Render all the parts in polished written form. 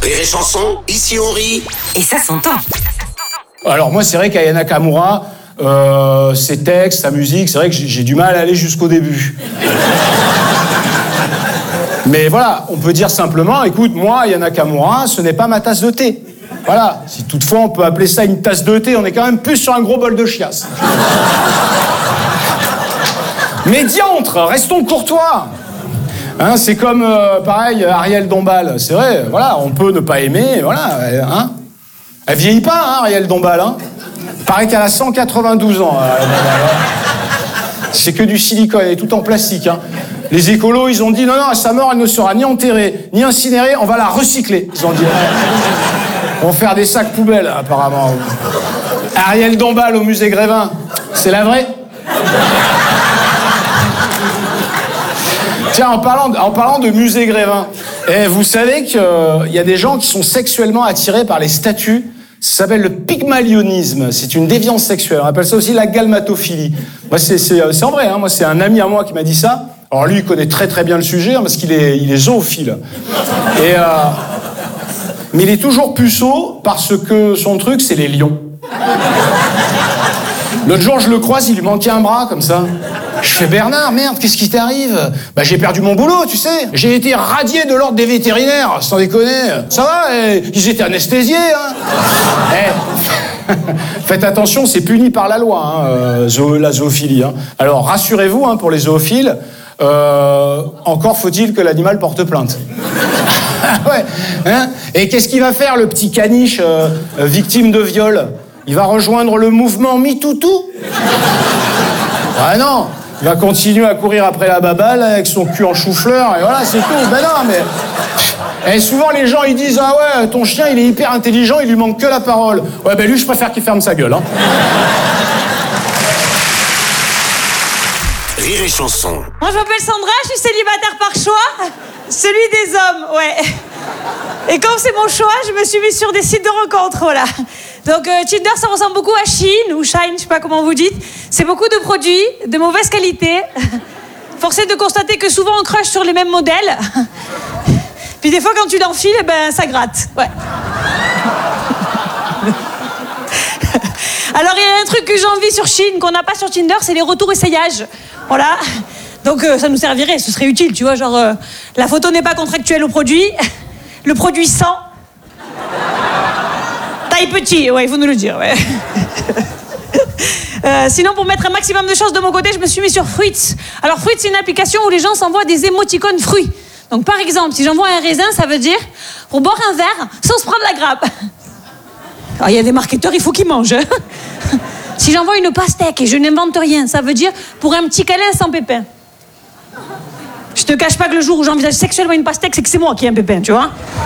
Rire et chanson, ici on rit. Et ça s'entend. Alors moi, c'est vrai qu'Aya Nakamura, ses textes, sa musique, c'est vrai que j'ai du mal à aller jusqu'au début. Mais voilà, on peut dire simplement, écoute, moi, Aya Nakamura, ce n'est pas ma tasse de thé. Voilà, si toutefois on peut appeler ça une tasse de thé, on est quand même plus sur un gros bol de chiasse. Mais diantre, restons courtois. Hein, c'est comme, pareil, Ariel Dombal. C'est vrai, voilà, on peut ne pas aimer, voilà. Hein. Elle vieillit pas, hein, Ariel Dombal. Hein. Paraît qu'elle a 192 ans. C'est que du silicone, elle est tout en plastique. Hein. Les écolos, ils ont dit, non, à sa mort, elle ne sera ni enterrée, ni incinérée, on va la recycler. Ils ont dit, on va faire des sacs poubelles, apparemment. Ariel Dombal au musée Grévin, c'est la vraie? Tiens, en parlant de musée Grévin, vous savez qu'il y a des gens qui sont sexuellement attirés par les statues. Ça s'appelle le pygmalionisme. C'est une déviance sexuelle. On appelle ça aussi la galmatophilie. Moi, c'est en vrai. Hein. Moi, c'est un ami à moi qui m'a dit ça. Alors lui, il connaît très très bien le sujet hein, parce qu'il est zoophile. Mais il est toujours puceau parce que son truc, c'est les lions. L'autre jour, je le croise, il lui manquait un bras, comme ça. Je fais, Bernard, merde, qu'est-ce qui t'arrive? Bah, j'ai perdu mon boulot, tu sais. J'ai été radié de l'ordre des vétérinaires, sans déconner. Ça va, ils étaient anesthésiés, hein. Faites attention, c'est puni par la loi, hein, la zoophilie. Hein. Alors, rassurez-vous, hein, pour les zoophiles, encore faut-il que l'animal porte plainte. Ouais, hein. Et qu'est-ce qu'il va faire, le petit caniche victime de viol? Il va rejoindre le mouvement MeTooToo? Ah non, il va continuer à courir après la baballe avec son cul en chou-fleur et voilà, c'est tout. Ben non, mais... Et souvent, les gens, ils disent, ah ouais, ton chien, il est hyper intelligent, il lui manque que la parole. Ouais, ben lui, je préfère qu'il ferme sa gueule, hein. Rire et chanson. Moi, je m'appelle Sandra, je suis célibataire par choix. Celui des hommes, ouais. Et comme c'est mon choix, je me suis mise sur des sites de rencontres, voilà. Donc Tinder, ça ressemble beaucoup à Shein ou Shine, je sais pas comment vous dites. C'est beaucoup de produits, de mauvaise qualité. Force est de constater que souvent on crush sur les mêmes modèles. Puis des fois quand tu l'enfiles, ben ça gratte. Ouais. Alors il y a un truc que j'ai envie sur Shein qu'on n'a pas sur Tinder, c'est les retours essayages. Voilà. Donc ça nous servirait, ce serait utile, tu vois, genre la photo n'est pas contractuelle au produit, le produit sent. Taille petit, ouais, il faut nous le dire, ouais. Sinon, pour mettre un maximum de choses de mon côté, je me suis mis sur Fruits. Alors, Fruits, c'est une application où les gens s'envoient des émoticônes fruits. Donc, par exemple, si j'envoie un raisin, ça veut dire pour boire un verre sans se prendre la grappe. Alors, il y a des marketeurs, il faut qu'ils mangent. Hein. Si j'envoie une pastèque et je n'invente rien, ça veut dire pour un petit câlin sans pépin. Je te cache pas que le jour où j'envisage sexuellement une pastèque, c'est que c'est moi qui ai un pépin, tu vois.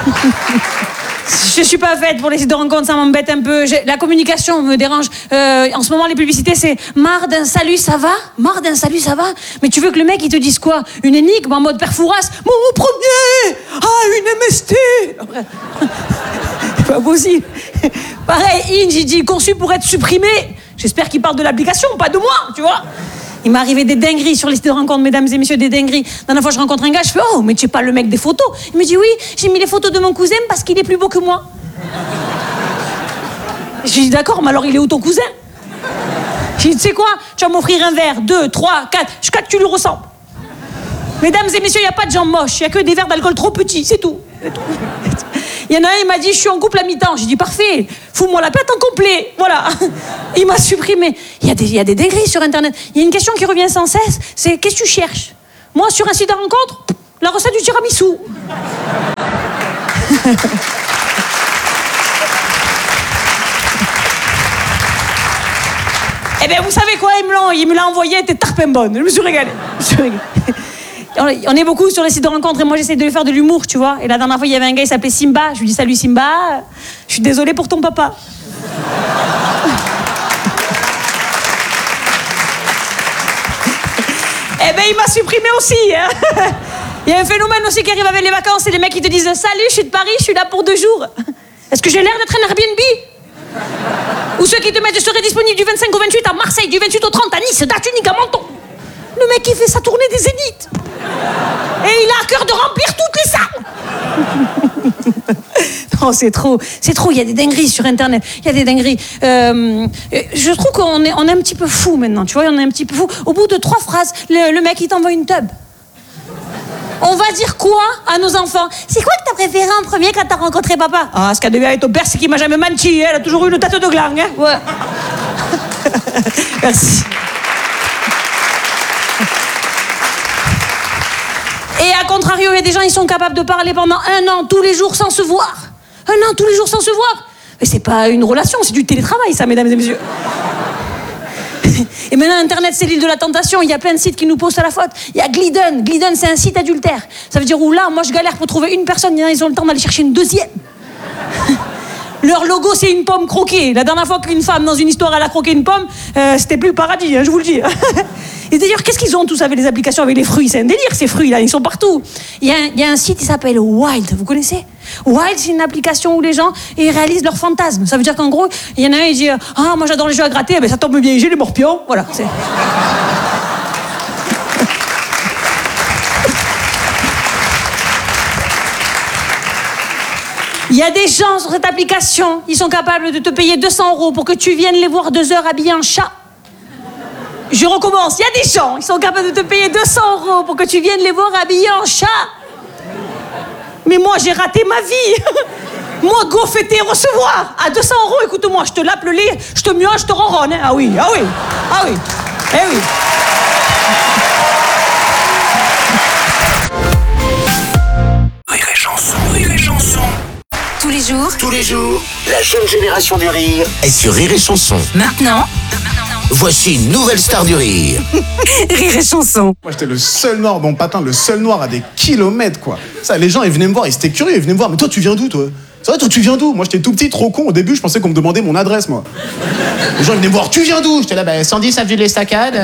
Je suis pas faite pour les sites de rencontres, ça m'embête un peu. La communication me dérange. En ce moment, les publicités, c'est marre d'un salut, ça va? Marre d'un salut, ça va? Mais tu veux que le mec, il te dise quoi? Une énigme en mode père Fouras? Mon premier! Ah, une MST! Pas possible. Pareil, Inge, il dit conçu pour être supprimé. J'espère qu'il parle de l'application, pas de moi, tu vois. Il m'est arrivé des dingueries sur les sites de rencontres, mesdames et messieurs, des dingueries. La dernière fois, je rencontre un gars, je fais « Oh, mais tu es pas le mec des photos ?» Il me dit « Oui, j'ai mis les photos de mon cousin parce qu'il est plus beau que moi. » Je lui dis « D'accord, mais alors il est où ton cousin ?» Je lui dis « Tu sais quoi? Tu vas m'offrir un verre, 2, 3, 4, jusqu'à que tu lui ressembles. » Mesdames et messieurs, il n'y a pas de gens moches, il n'y a que des verres d'alcool trop petits, c'est tout. Il y en a un, il m'a dit, je suis en couple à mi-temps. J'ai dit, parfait, fous-moi la pète en complet. Voilà. Il m'a supprimé. Il y a des dingueries sur Internet. Il y a une question qui revient sans cesse, c'est, qu'est-ce que tu cherches? Moi, sur un site de rencontre, la recette du tiramisu. Eh bien, vous savez quoi, il me l'a envoyé, elle était tarpin bonne. Je me suis régalée. On est beaucoup sur les sites de rencontres et moi j'essaie de lui faire de l'humour, tu vois. Et la dernière fois, il y avait un gars, il s'appelait Simba. Je lui dis salut Simba, je suis désolée pour ton papa. Eh ben, il m'a supprimé aussi. Hein. Il y a un phénomène aussi qui arrive avec les vacances, c'est les mecs qui te disent salut, je suis de Paris, je suis là pour 2 jours. Est-ce que j'ai l'air d'être un Airbnb? Ou ceux qui te mettent je serai disponible du 25 au 28 à Marseille, du 28 au 30 à Nice, date unique à Menton. Le mec, il fait sa tournée des Zéniths. Et il a à cœur de remplir toutes les salles. Non, c'est trop, il y a des dingueries sur Internet, il y a des dingueries. Je trouve qu'on est un petit peu fou maintenant, tu vois, on est un petit peu fou. Au bout de 3 phrases, le mec, il t'envoie une tub. On va dire quoi à nos enfants? C'est quoi que t'as préféré en premier quand t'as rencontré papa? Ah, ce qu'a de bien avec ton père, c'est qu'il m'a jamais menti, hein, elle a toujours eu une tête de gland, hein. Ouais. Merci. Et à contrario, il y a des gens, ils sont capables de parler pendant 1 an, tous les jours, sans se voir. 1 an, tous les jours, sans se voir. Mais c'est pas une relation, c'est du télétravail, ça, mesdames et messieurs. Et maintenant, Internet, c'est l'île de la tentation. Il y a plein de sites qui nous posent à la faute. Il y a Glidden. Glidden, c'est un site adultère. Ça veut dire où là, moi, je galère pour trouver une personne. Ils ont le temps d'aller chercher une deuxième. Leur logo, c'est une pomme croquée. La dernière fois qu'une femme, dans une histoire, elle a croqué une pomme, c'était plus le paradis, hein, je vous le dis. Et d'ailleurs, qu'est-ce qu'ils ont tous avec les applications avec les fruits? C'est un délire, ces fruits-là, ils sont partout. Il y a un site qui s'appelle Wild, vous connaissez? Wild, c'est une application où les gens ils réalisent leurs fantasmes. Ça veut dire qu'en gros, il y en a un, il dit « Ah, moi j'adore les jeux à gratter, ben, ça tombe bien, j'ai les morpions. » Voilà, c'est... Il y a des gens sur cette application, ils sont capables de te payer 200 € pour que tu viennes les voir 2 heures habillés en chat. Je recommence, il y a des gens, ils sont capables de te payer 200 € pour que tu viennes les voir habillés en chat. Mais moi, j'ai raté ma vie. Moi, go fêter, recevoir. À 200 €, écoute-moi, je te lappe le lait, je te miaule, je te ronronne. Hein. Ah oui, ah oui, ah oui, eh oui. Rire et chanson, rire et chanson. Tous les jours, la jeune génération du rire est sur Rire et Chanson. Maintenant, Voici une nouvelle star du rire. Rire et Chanson. Moi, j'étais le seul noir, bon patin, le seul noir à des kilomètres, quoi. Ça, les gens, ils venaient me voir, ils étaient curieux, ils venaient me voir. Mais toi, tu viens d'où, toi? C'est vrai, toi, tu viens d'où? Moi, j'étais tout petit, trop con. Au début, je pensais qu'on me demandait mon adresse, moi. Les gens, ils venaient me voir, tu viens d'où? J'étais là, 110 avenue de l'Estacade,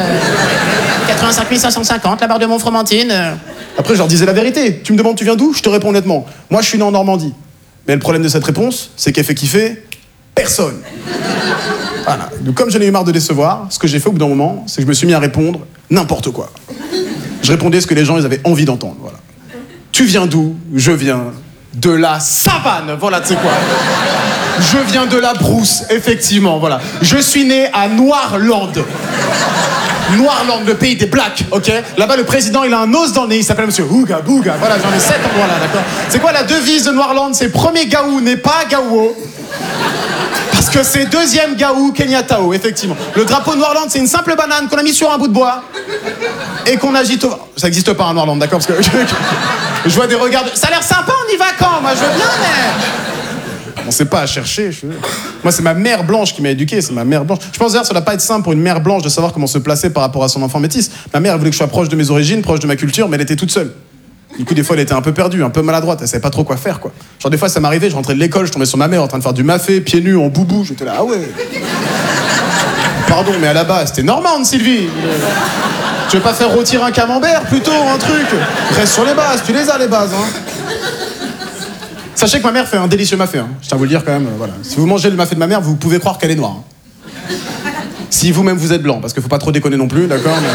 85 550, la barre de Montfromentine. Après, je leur disais la vérité. Tu me demandes, tu viens d'où? Je te réponds honnêtement. Moi, je suis né en Normandie. Mais le problème de cette réponse, c'est qu'elle fait kiffer personne. Voilà. Donc, comme j'en ai eu marre de décevoir, ce que j'ai fait au bout d'un moment, c'est que je me suis mis à répondre n'importe quoi. Je répondais ce que les gens ils avaient envie d'entendre. Voilà. Tu viens d'où? Je viens de la savane. Voilà, tu sais quoi. Je viens de la brousse, effectivement. Voilà. Je suis né à Noirland. Noirland, le pays des blacks, ok? Là-bas, le président, il a un os dans le nez, il s'appelle Monsieur Ouga Bouga. Voilà, j'en ai 7 endroits là, d'accord? C'est quoi la devise de Noirland? C'est premier Gaou n'est pas Gaouo. Parce que c'est deuxième Gaou Kenyatao, effectivement. Le drapeau de Noirland, c'est une simple banane qu'on a mis sur un bout de bois et qu'on agite au... Ça n'existe pas, un Noirland, d'accord? Parce que je vois des regards... Ça a l'air sympa, on y va quand? Moi, je veux bien, mais... On sait pas à chercher. Moi, c'est ma mère blanche qui m'a éduqué, c'est ma mère blanche. Je pense d'ailleurs que ça doit pas être simple pour une mère blanche de savoir comment se placer par rapport à son enfant métis. Ma mère, elle voulait que je sois proche de mes origines, proche de ma culture, mais elle était toute seule. Du coup, des fois, elle était un peu perdue, un peu maladroite, elle savait pas trop quoi faire, quoi. Genre, des fois, ça m'arrivait, je rentrais de l'école, je tombais sur ma mère en train de faire du mafé, pieds nus, en boubou, j'étais là, ah ouais. Pardon, mais à la base, c'était normande, Sylvie. Tu veux pas faire rôtir un camembert, plutôt, un truc? Reste sur les bases, tu les as, les bases, hein. Sachez que ma mère fait un délicieux mafé, hein. Je tiens à vous le dire quand même, voilà. Si vous mangez le mafé de ma mère, vous pouvez croire qu'elle est noire. Hein. Si vous-même vous êtes blanc, parce qu'il faut pas trop déconner non plus, d'accord, mais...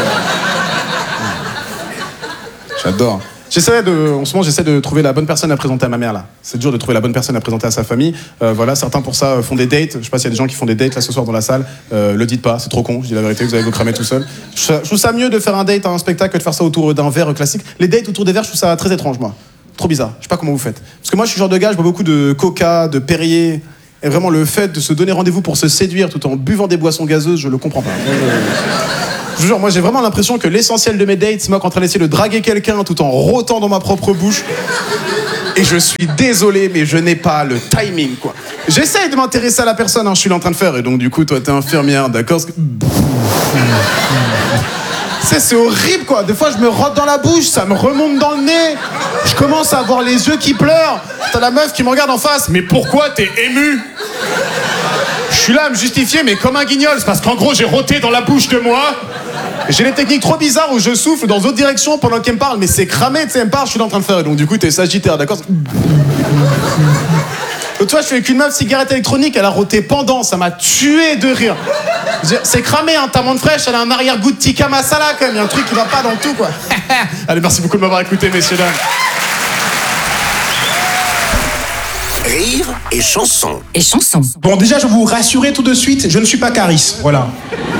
J'adore. En ce moment, j'essaie de trouver la bonne personne à présenter à ma mère, là. C'est dur de trouver la bonne personne à présenter à sa famille. Voilà, certains pour ça font des dates. Je sais pas s'il y a des gens qui font des dates là ce soir dans la salle. Le dites pas, c'est trop con, je dis la vérité, vous allez vous cramer tout seul. Je trouve ça mieux de faire un date à un spectacle que de faire ça autour d'un verre classique. Les dates autour des verres, je trouve ça très étrange, moi. Trop bizarre. Je sais pas comment vous faites. Parce que moi, je suis le genre de gars, je bois beaucoup de coca, de Perrier. Et vraiment, le fait de se donner rendez-vous pour se séduire tout en buvant des boissons gazeuses, je le comprends pas. Je vous jure, moi j'ai vraiment l'impression que l'essentiel de mes dates, c'est moi en train d'essayer de draguer quelqu'un tout en rôtant dans ma propre bouche. Et je suis désolé, mais je n'ai pas le timing, quoi. J'essaye de m'intéresser à la personne, hein, je suis là en train de faire, et donc du coup, toi t'es infirmière, d'accord? C'est horrible, quoi. Des fois, je me rote dans la bouche, ça me remonte dans le nez. Je commence à avoir les yeux qui pleurent. T'as la meuf qui me regarde en face. Mais pourquoi t'es ému? Je suis là à me justifier, mais comme un guignol. C'est parce qu'en gros, j'ai roté dans la bouche de moi. J'ai des techniques trop bizarres où je souffle dans d'autres directions pendant qu'elle me parle. Mais c'est cramé, tu sais, elle me parle, je suis là en train de faire. Et donc, du coup, t'es sagittaire, d'accord? L'autre fois, je suis avec une meuf cigarette électronique, elle a roté pendant, ça m'a tué de rire. C'est cramé, hein, ta menthe fraîche, elle a un arrière-goût de tikka masala quand même, il y a un truc qui va pas dans le tout, quoi. Allez, merci beaucoup de m'avoir écouté, messieurs, dames. Rire et chanson. Et chanson. Bon, déjà, je vais vous rassurer tout de suite, je ne suis pas Caris, voilà.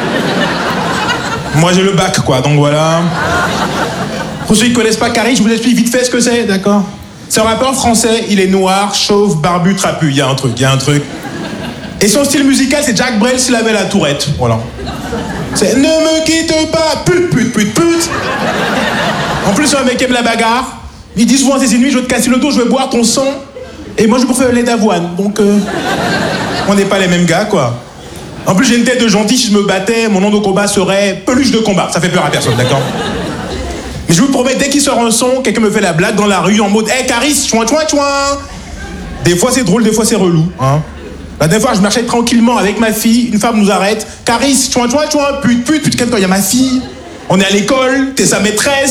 Moi, j'ai le bac, quoi, donc voilà. Pour ceux qui ne connaissent pas Caris, je vous explique vite fait ce que c'est, d'accord? C'est un rappeur français, il est noir, chauve, barbu, trapu, il y a un truc. Et son style musical, c'est Jacques Brel s'il avait la tourette, voilà. C'est « Ne me quitte pas, pute. » En plus, c'est un mec qui aime la bagarre. Il dit souvent à ses ennemis, je vais te casser le dos, je vais boire ton sang. Et moi, je préfère le lait d'avoine. Donc, on n'est pas les mêmes gars, quoi. En plus, j'ai une tête de gentil. Si je me battais, mon nom de combat serait Peluche de combat. Ça fait peur à personne, d'accord? Mais je vous promets, dès qu'il sort un son, quelqu'un me fait la blague dans la rue en mode « Hey, Caris, chouin. » Des fois, c'est drôle, des fois, c'est relou. Hein. La dernière fois, je marchais tranquillement avec ma fille. Une femme nous arrête. « Caris, chouin. Pute, quand il y a ma fille. On est à l'école, t'es sa maîtresse. »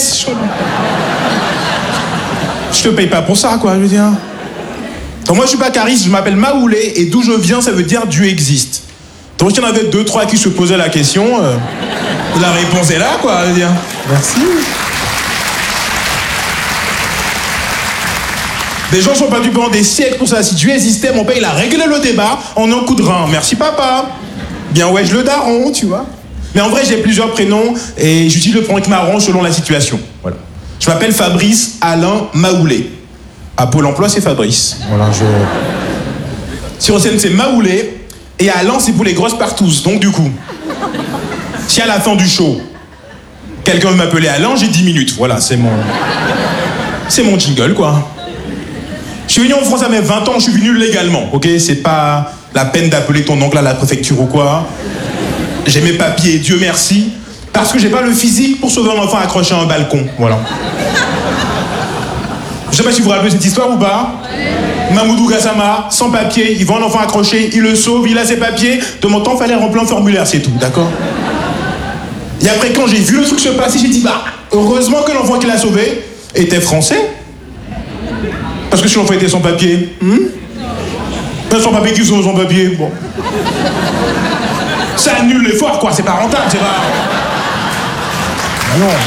Je te paye pas pour ça, quoi, je veux dire. Donc moi, je suis pas Caris, je m'appelle Maoulé, et d'où je viens, ça veut dire Dieu existe. Donc il y en avait 2-3 qui se posaient la question, la réponse est là, quoi, je veux dire. Merci. Des gens sont perdus pendant des siècles pour ça. Si Dieu existait, mon père, il a réglé le débat en un coup de rein. Merci, papa. Bien, ouais, je le daron, tu vois. Mais en vrai, j'ai plusieurs prénoms, et j'utilise le pronom qui m'arrange selon la situation. Voilà. Je m'appelle Fabrice Alain Maoulé. À Pôle emploi, c'est Fabrice. Voilà, Sur scène, c'est Maoulé. Et Alain, c'est pour les grosses partouzes. Donc, du coup, si à la fin du show, quelqu'un veut m'appeler Alain, j'ai 10 minutes. Voilà, c'est mon jingle, quoi. Je suis venu en France à mes 20 ans, je suis venu légalement, ok? C'est pas la peine d'appeler ton oncle à la préfecture ou quoi. J'ai mes papiers, Dieu merci. Parce que j'ai pas le physique pour sauver un enfant accroché à un balcon. Voilà. Je sais pas si vous vous rappelez cette histoire ou pas. Mamoudou Gassama, sans papier, il voit un enfant accroché, il le sauve, il a ses papiers. De mon temps, fallait remplir un formulaire, c'est tout, d'accord? Et après, quand j'ai vu le truc se passer, j'ai dit, bah, heureusement que l'enfant qui l'a sauvé était français. Parce que si l'enfant était sans papier, sans papier qui sauve sans papier, bon. Ça annule l'effort, quoi, c'est pas rentable, c'est pas... Ah non.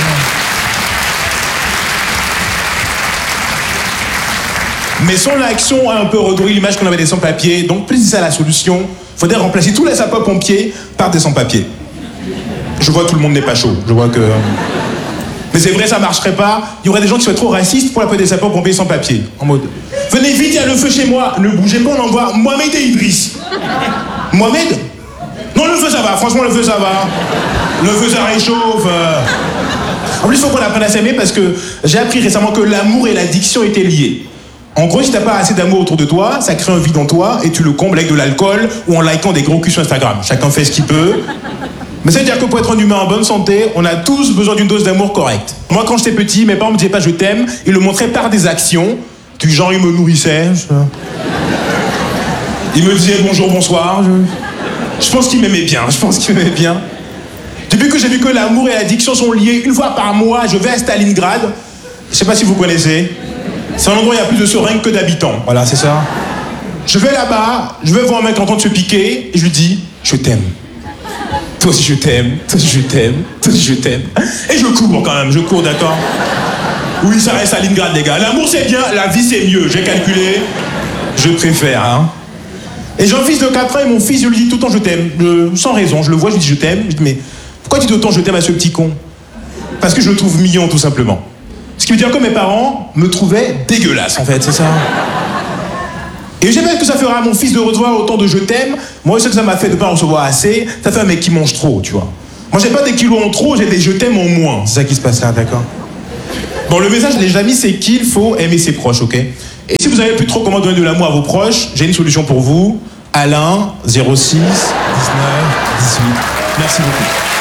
Mais son action a un peu redoré l'image qu'on avait des sans-papiers, donc plus c'est ça la solution. Faudrait remplacer tous les sapeurs-pompiers par des sans-papiers. Je vois que tout le monde n'est pas chaud, je vois que... Mais c'est vrai, ça marcherait pas. Il y aurait des gens qui seraient trop racistes pour l'appeler des sapeurs-pompiers sans-papiers. En mode, venez vite, il y a le feu chez moi. Ne bougez pas, on envoie Mohamed et Idriss. Mohamed? Non, le feu ça va, franchement le feu ça va. Le feu ça réchauffe. En plus, il faut qu'on apprenne à s'aimer parce que j'ai appris récemment que l'amour et l'addiction étaient liés. En gros, si t'as pas assez d'amour autour de toi, ça crée un vide en toi et tu le combles avec de l'alcool ou en likant des gros culs sur Instagram. Chacun fait ce qu'il peut. Mais ça veut dire que pour être un humain en bonne santé, on a tous besoin d'une dose d'amour correcte. Moi, quand j'étais petit, mes parents me disaient pas je t'aime, ils le montraient par des actions. Du genre, ils me nourrissaient. Ils me disaient bonjour, bonsoir. Je pense qu'ils m'aimaient bien, Depuis que j'ai vu que l'amour et l'addiction sont liés, une fois par mois, je vais à Stalingrad. Je sais pas si vous connaissez. C'est un endroit où il y a plus de seringues que d'habitants. Voilà, c'est ça. Je vais là-bas, je vais voir un mec en train de se piquer, et je lui dis, je t'aime. Toi aussi je t'aime, toi aussi je t'aime, toi aussi je t'aime. Et je cours quand même, d'accord? Oui, ça reste Stalingrad, les gars. L'amour c'est bien, la vie c'est mieux. J'ai calculé, je préfère, hein. Et j'ai un fils de 4 ans et mon fils, je lui dis tout le temps je t'aime. Sans raison, je le vois, je lui dis je t'aime. Je dis mais pourquoi tu dis autant je t'aime à ce petit con? Parce que je le trouve mignon tout simplement. Ce qui veut dire que mes parents me trouvaient dégueulasse en fait, c'est ça. Et je sais pas ce que ça fera à mon fils de recevoir autant de je t'aime. Moi, ce que ça m'a fait de pas en recevoir assez, ça fait un mec qui mange trop, tu vois. Moi, j'ai pas des kilos en trop, j'ai des je t'aime en moins. C'est ça qui se passe là, d'accord? Bon, le message, les amis, c'est qu'il faut aimer ses proches, ok? Et si vous avez plus trop comment donner de l'amour à vos proches, j'ai une solution pour vous. Alain, 06 19 18. Merci beaucoup.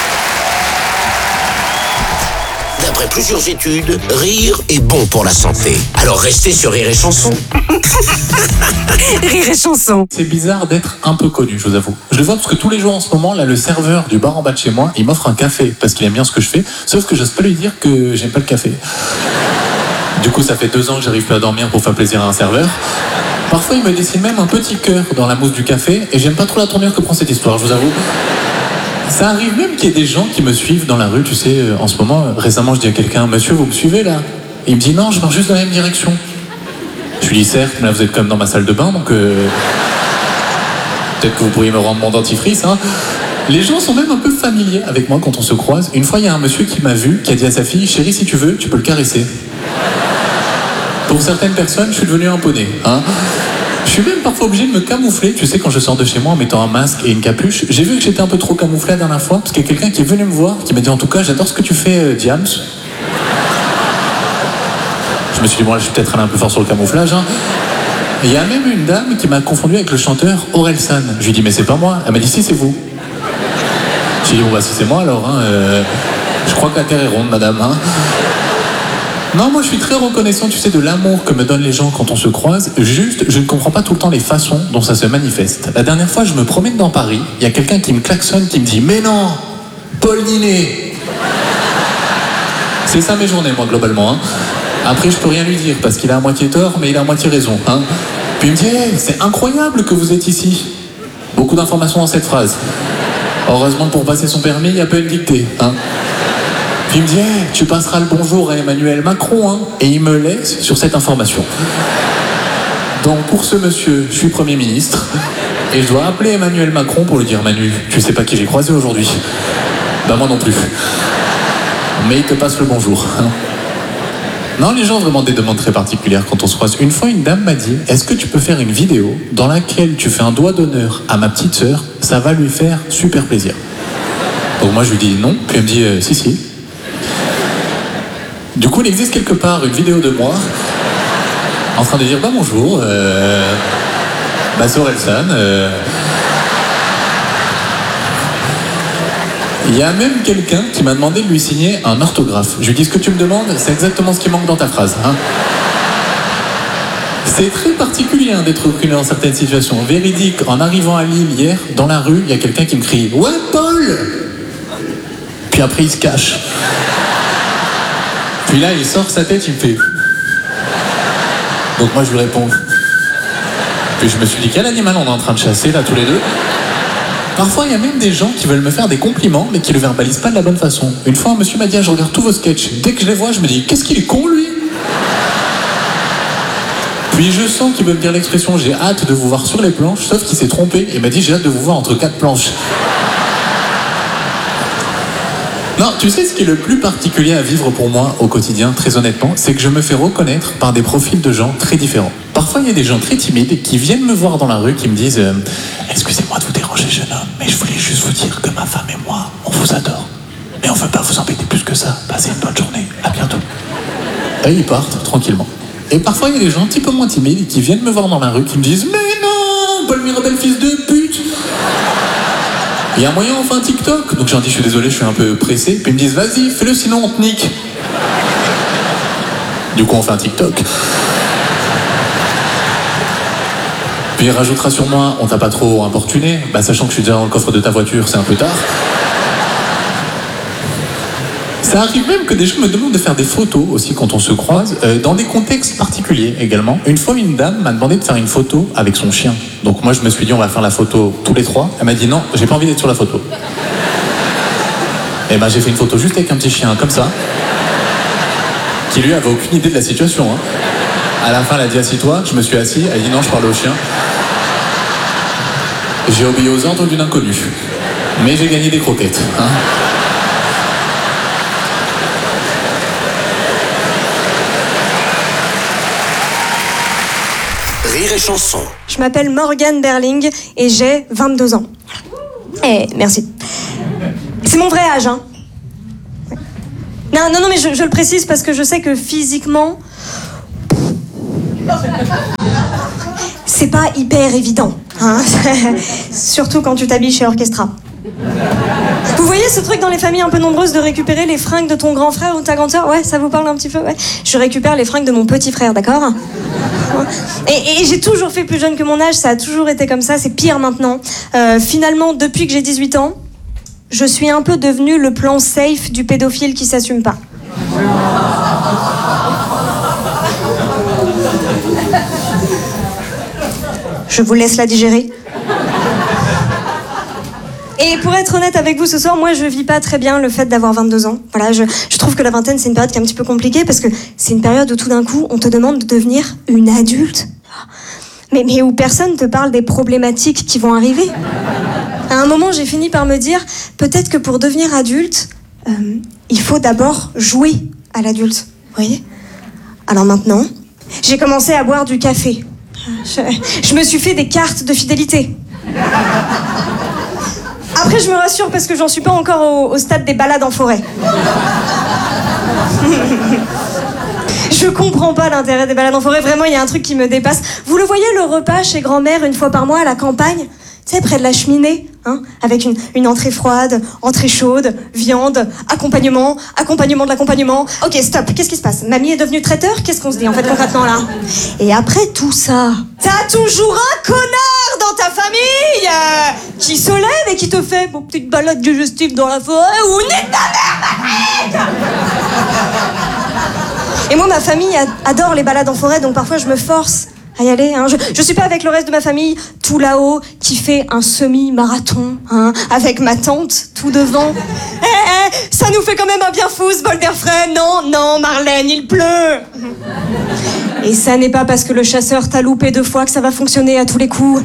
D'après plusieurs études, rire est bon pour la santé. Alors restez sur Rire et Chanson. Rire et Chanson. C'est bizarre d'être un peu connu, je vous avoue. Je le vois parce que tous les jours en ce moment, là, le serveur du bar en bas de chez moi, il m'offre un café parce qu'il aime bien ce que je fais, sauf que j'ose pas lui dire que j'aime pas le café. Du coup, ça fait 2 ans que j'arrive pas à dormir pour faire plaisir à un serveur. Parfois, il me dessine même un petit cœur dans la mousse du café et j'aime pas trop la tournure que prend cette histoire, je vous avoue. Ça arrive même qu'il y ait des gens qui me suivent dans la rue, tu sais, en ce moment, récemment, je dis à quelqu'un, monsieur, vous me suivez là? Et il me dit, non, je marche juste dans la même direction. Je lui dis certes, mais là vous êtes quand même dans ma salle de bain, donc peut-être que vous pourriez me rendre mon dentifrice, hein. Les gens sont même un peu familiers avec moi quand on se croise. Une fois, il y a un monsieur qui m'a vu, qui a dit à sa fille, chérie, si tu veux, tu peux le caresser. Pour certaines personnes, je suis devenu un poney, hein. Je suis même parfois obligé de me camoufler, tu sais, quand je sors de chez moi en mettant un masque et une capuche. J'ai vu que j'étais un peu trop camouflé la dernière fois, parce qu'il y a quelqu'un qui est venu me voir, qui m'a dit en tout cas, j'adore ce que tu fais, Diams. Je me suis dit, bon, là, je suis peut-être allé un peu fort sur le camouflage, hein. Il y a même une dame qui m'a confondu avec le chanteur Orelsan. Je lui ai dit, mais c'est pas moi. Elle m'a dit, si, c'est vous. J'ai dit, bon, bah, si c'est moi alors, hein, je crois que la terre est ronde, madame, hein. Non, moi je suis très reconnaissant, tu sais, de l'amour que me donnent les gens quand on se croise. Juste, je ne comprends pas tout le temps les façons dont ça se manifeste. La dernière fois, je me promène dans Paris, il y a quelqu'un qui me klaxonne, qui me dit « Mais non, Paul Ninet !» C'est ça mes journées, moi, globalement, hein. Après, je peux rien lui dire, parce qu'il a à moitié tort, mais il a à moitié raison, hein. Puis il me dit hey, « C'est incroyable que vous êtes ici !» Beaucoup d'informations dans cette phrase. Heureusement, pour passer son permis, il y a pas une dictée, hein. Puis il me dit hey, tu passeras le bonjour à Emmanuel Macron, hein. Et il me laisse sur cette information. Donc pour ce monsieur, je suis Premier ministre et je dois appeler Emmanuel Macron pour lui dire Manu, tu sais pas qui j'ai croisé aujourd'hui? Bah moi non plus. Mais il te passe le bonjour, hein. Non, les gens ont vraiment des demandes très particulières quand on se croise. Une fois, une dame m'a dit est-ce que tu peux faire une vidéo dans laquelle tu fais un doigt d'honneur à ma petite sœur? Ça va lui faire super plaisir. Donc moi je lui dis non, puis elle me dit si. Du coup, il existe quelque part une vidéo de moi en train de dire bah bonjour, c'est Orelsan. Il y a même quelqu'un qui m'a demandé de lui signer un orthographe. Je lui dis ce que tu me demandes, c'est exactement ce qui manque dans ta phrase, hein. C'est très particulier hein, d'être reconnu dans certaines situations. Véridique, en arrivant à Lille hier, dans la rue, il y a quelqu'un qui me crie ouais Paul. Puis après il se cache. Puis là, il sort sa tête, il me fait... Donc moi, je lui réponds... Puis je me suis dit, quel animal on est en train de chasser, là, tous les deux? Parfois, il y a même des gens qui veulent me faire des compliments, mais qui le verbalisent pas de la bonne façon. Une fois, un monsieur m'a dit, je regarde tous vos sketchs. Dès que je les vois, je me dis, qu'est-ce qu'il est con, lui? Puis je sens qu'il veut me dire l'expression, j'ai hâte de vous voir sur les planches, sauf qu'il s'est trompé et m'a dit, j'ai hâte de vous voir entre 4 planches. Non, tu sais ce qui est le plus particulier à vivre pour moi au quotidien, très honnêtement, c'est que je me fais reconnaître par des profils de gens très différents. Parfois, il y a des gens très timides qui viennent me voir dans la rue, qui me disent « Excusez-moi de vous déranger, jeune homme, mais je voulais juste vous dire que ma femme et moi, on vous adore. Mais on ne veut pas vous embêter plus que ça. Passez une bonne journée. À bientôt. » Et ils partent tranquillement. Et parfois, il y a des gens un petit peu moins timides qui viennent me voir dans la rue, qui me disent « Mais non, Paul Mirabel, fils de pute !» Il y a un moyen, on fait un TikTok. Donc j'en dis, je suis désolé, je suis un peu pressé. Puis ils me disent, vas-y, fais-le, sinon on te nique. Du coup, on fait un TikTok. Puis il rajoutera sur moi, on t'a pas trop importuné. Sachant que je suis déjà dans le coffre de ta voiture, c'est un peu tard. Ça arrive même que des gens me demandent de faire des photos aussi quand on se croise, dans des contextes particuliers également. Une fois, une dame m'a demandé de faire une photo avec son chien. Donc moi, je me suis dit, on va faire la photo tous les trois. Elle m'a dit, non, j'ai pas envie d'être sur la photo. Et j'ai fait une photo juste avec un petit chien, comme ça, qui lui avait aucune idée de la situation, hein. À la fin, elle a dit, assis-toi. Je me suis assis. Elle a dit, non, je parle au chien. J'ai obéi aux ordres d'une inconnue. Mais j'ai gagné des croquettes, hein. Rire et chanson. Je m'appelle Morgane Berling et j'ai 22 ans. Eh, merci. C'est mon vrai âge, hein. Non, mais je le précise parce que je sais que physiquement... C'est pas hyper évident, hein. Surtout quand tu t'habilles chez Orchestra. Vous voyez ce truc dans les familles un peu nombreuses de récupérer les fringues de ton grand frère ou de ta grande sœur? Ouais, ça vous parle un petit peu? Ouais. Je récupère les fringues de mon petit frère, d'accord? Et j'ai toujours fait plus jeune que mon âge, ça a toujours été comme ça, c'est pire maintenant. Finalement, depuis que j'ai 18 ans, je suis un peu devenue le plan safe du pédophile qui s'assume pas. Je vous laisse la digérer. Et pour être honnête avec vous ce soir, moi je vis pas très bien le fait d'avoir 22 ans. Voilà, je trouve que la vingtaine c'est une période qui est un petit peu compliquée parce que c'est une période où tout d'un coup on te demande de devenir une adulte. Mais où personne te parle des problématiques qui vont arriver. À un moment j'ai fini par me dire, peut-être que pour devenir adulte, il faut d'abord jouer à l'adulte. Vous voyez ? Alors maintenant, j'ai commencé à boire du café. Je me suis fait des cartes de fidélité. Après, je me rassure parce que j'en suis pas encore au stade des balades en forêt. Je comprends pas l'intérêt des balades en forêt. Vraiment, il y a un truc qui me dépasse. Vous le voyez, le repas chez grand-mère une fois par mois à la campagne ? Tu sais, près de la cheminée, hein, avec une entrée froide, entrée chaude, viande, accompagnement de l'accompagnement. Ok, stop, qu'est-ce qui se passe ? Mamie est devenue traiteur ? Qu'est-ce qu'on se dit en fait concrètement là ? Et après tout ça, t'as toujours un connard dans ta famille qui se lève et qui te fait une petite balade digestive dans la forêt ou nez de ta mère, Patrick ! Et moi, ma famille adore les balades en forêt, donc parfois je me force à y aller. Hein. Je suis pas avec le reste de ma famille, tout là-haut, qui fait un semi-marathon, hein, avec ma tante, tout devant. Ça nous fait quand même un bien fou, ce bol d'air frais. Non, Marlène, il pleut. Et ça n'est pas parce que le chasseur t'a loupé 2 fois que ça va fonctionner à tous les coups.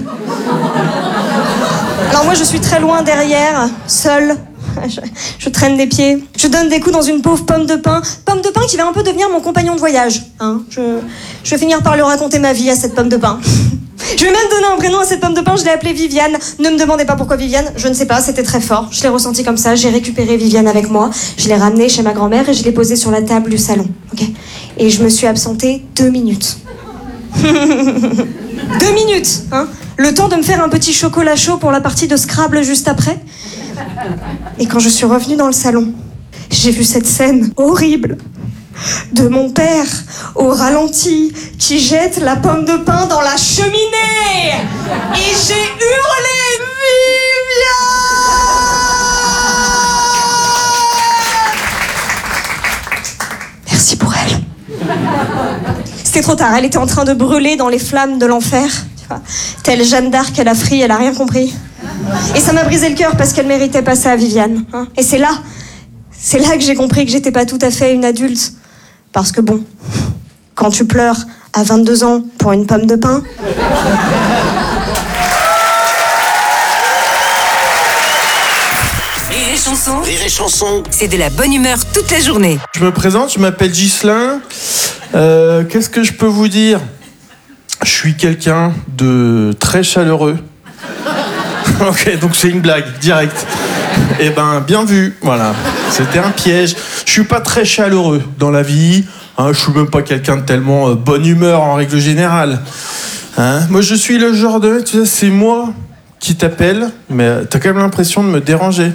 Alors moi, je suis très loin derrière, seule. Je traîne des pieds. Je donne des coups dans une pauvre pomme de pin. Pomme de pin qui va un peu devenir mon compagnon de voyage. Hein. Je vais finir par lui raconter ma vie à cette pomme de pin. Je vais même donner un prénom à cette pomme de pin. Je l'ai appelée Viviane. Ne me demandez pas pourquoi Viviane. Je ne sais pas, c'était très fort. Je l'ai ressenti comme ça. J'ai récupéré Viviane avec moi. Je l'ai ramenée chez ma grand-mère et je l'ai posée sur la table du salon. Okay ? Et je me suis absentée 2 minutes. 2 minutes, hein ? Le temps de me faire un petit chocolat chaud pour la partie de Scrabble juste après. Et quand je suis revenue dans le salon, j'ai vu cette scène horrible de mon père au ralenti qui jette la pomme de pin dans la cheminée. Et j'ai hurlé Viviane. Merci pour elle. C'était trop tard, elle était en train de brûler dans les flammes de l'enfer. Tu vois, telle Jeanne d'Arc à la frie, elle a rien compris. Et ça m'a brisé le cœur parce qu'elle méritait pas ça, Viviane. Hein. Et c'est là que j'ai compris que j'étais pas tout à fait une adulte. Parce que bon, quand tu pleures à 22 ans pour une pomme de pin... Rire et chanson, c'est de la bonne humeur toute la journée. Je me présente, je m'appelle Ghislain. Qu'est-ce que je peux vous dire ? Je suis quelqu'un de très chaleureux. Ok, donc c'est une blague, direct. Eh ben, bien vu, voilà. C'était un piège. Je suis pas très chaleureux dans la vie. Hein, je suis même pas quelqu'un de tellement bonne humeur en règle générale. Hein, moi, je suis le genre de... Tu sais, c'est moi qui t'appelle, mais t'as quand même l'impression de me déranger.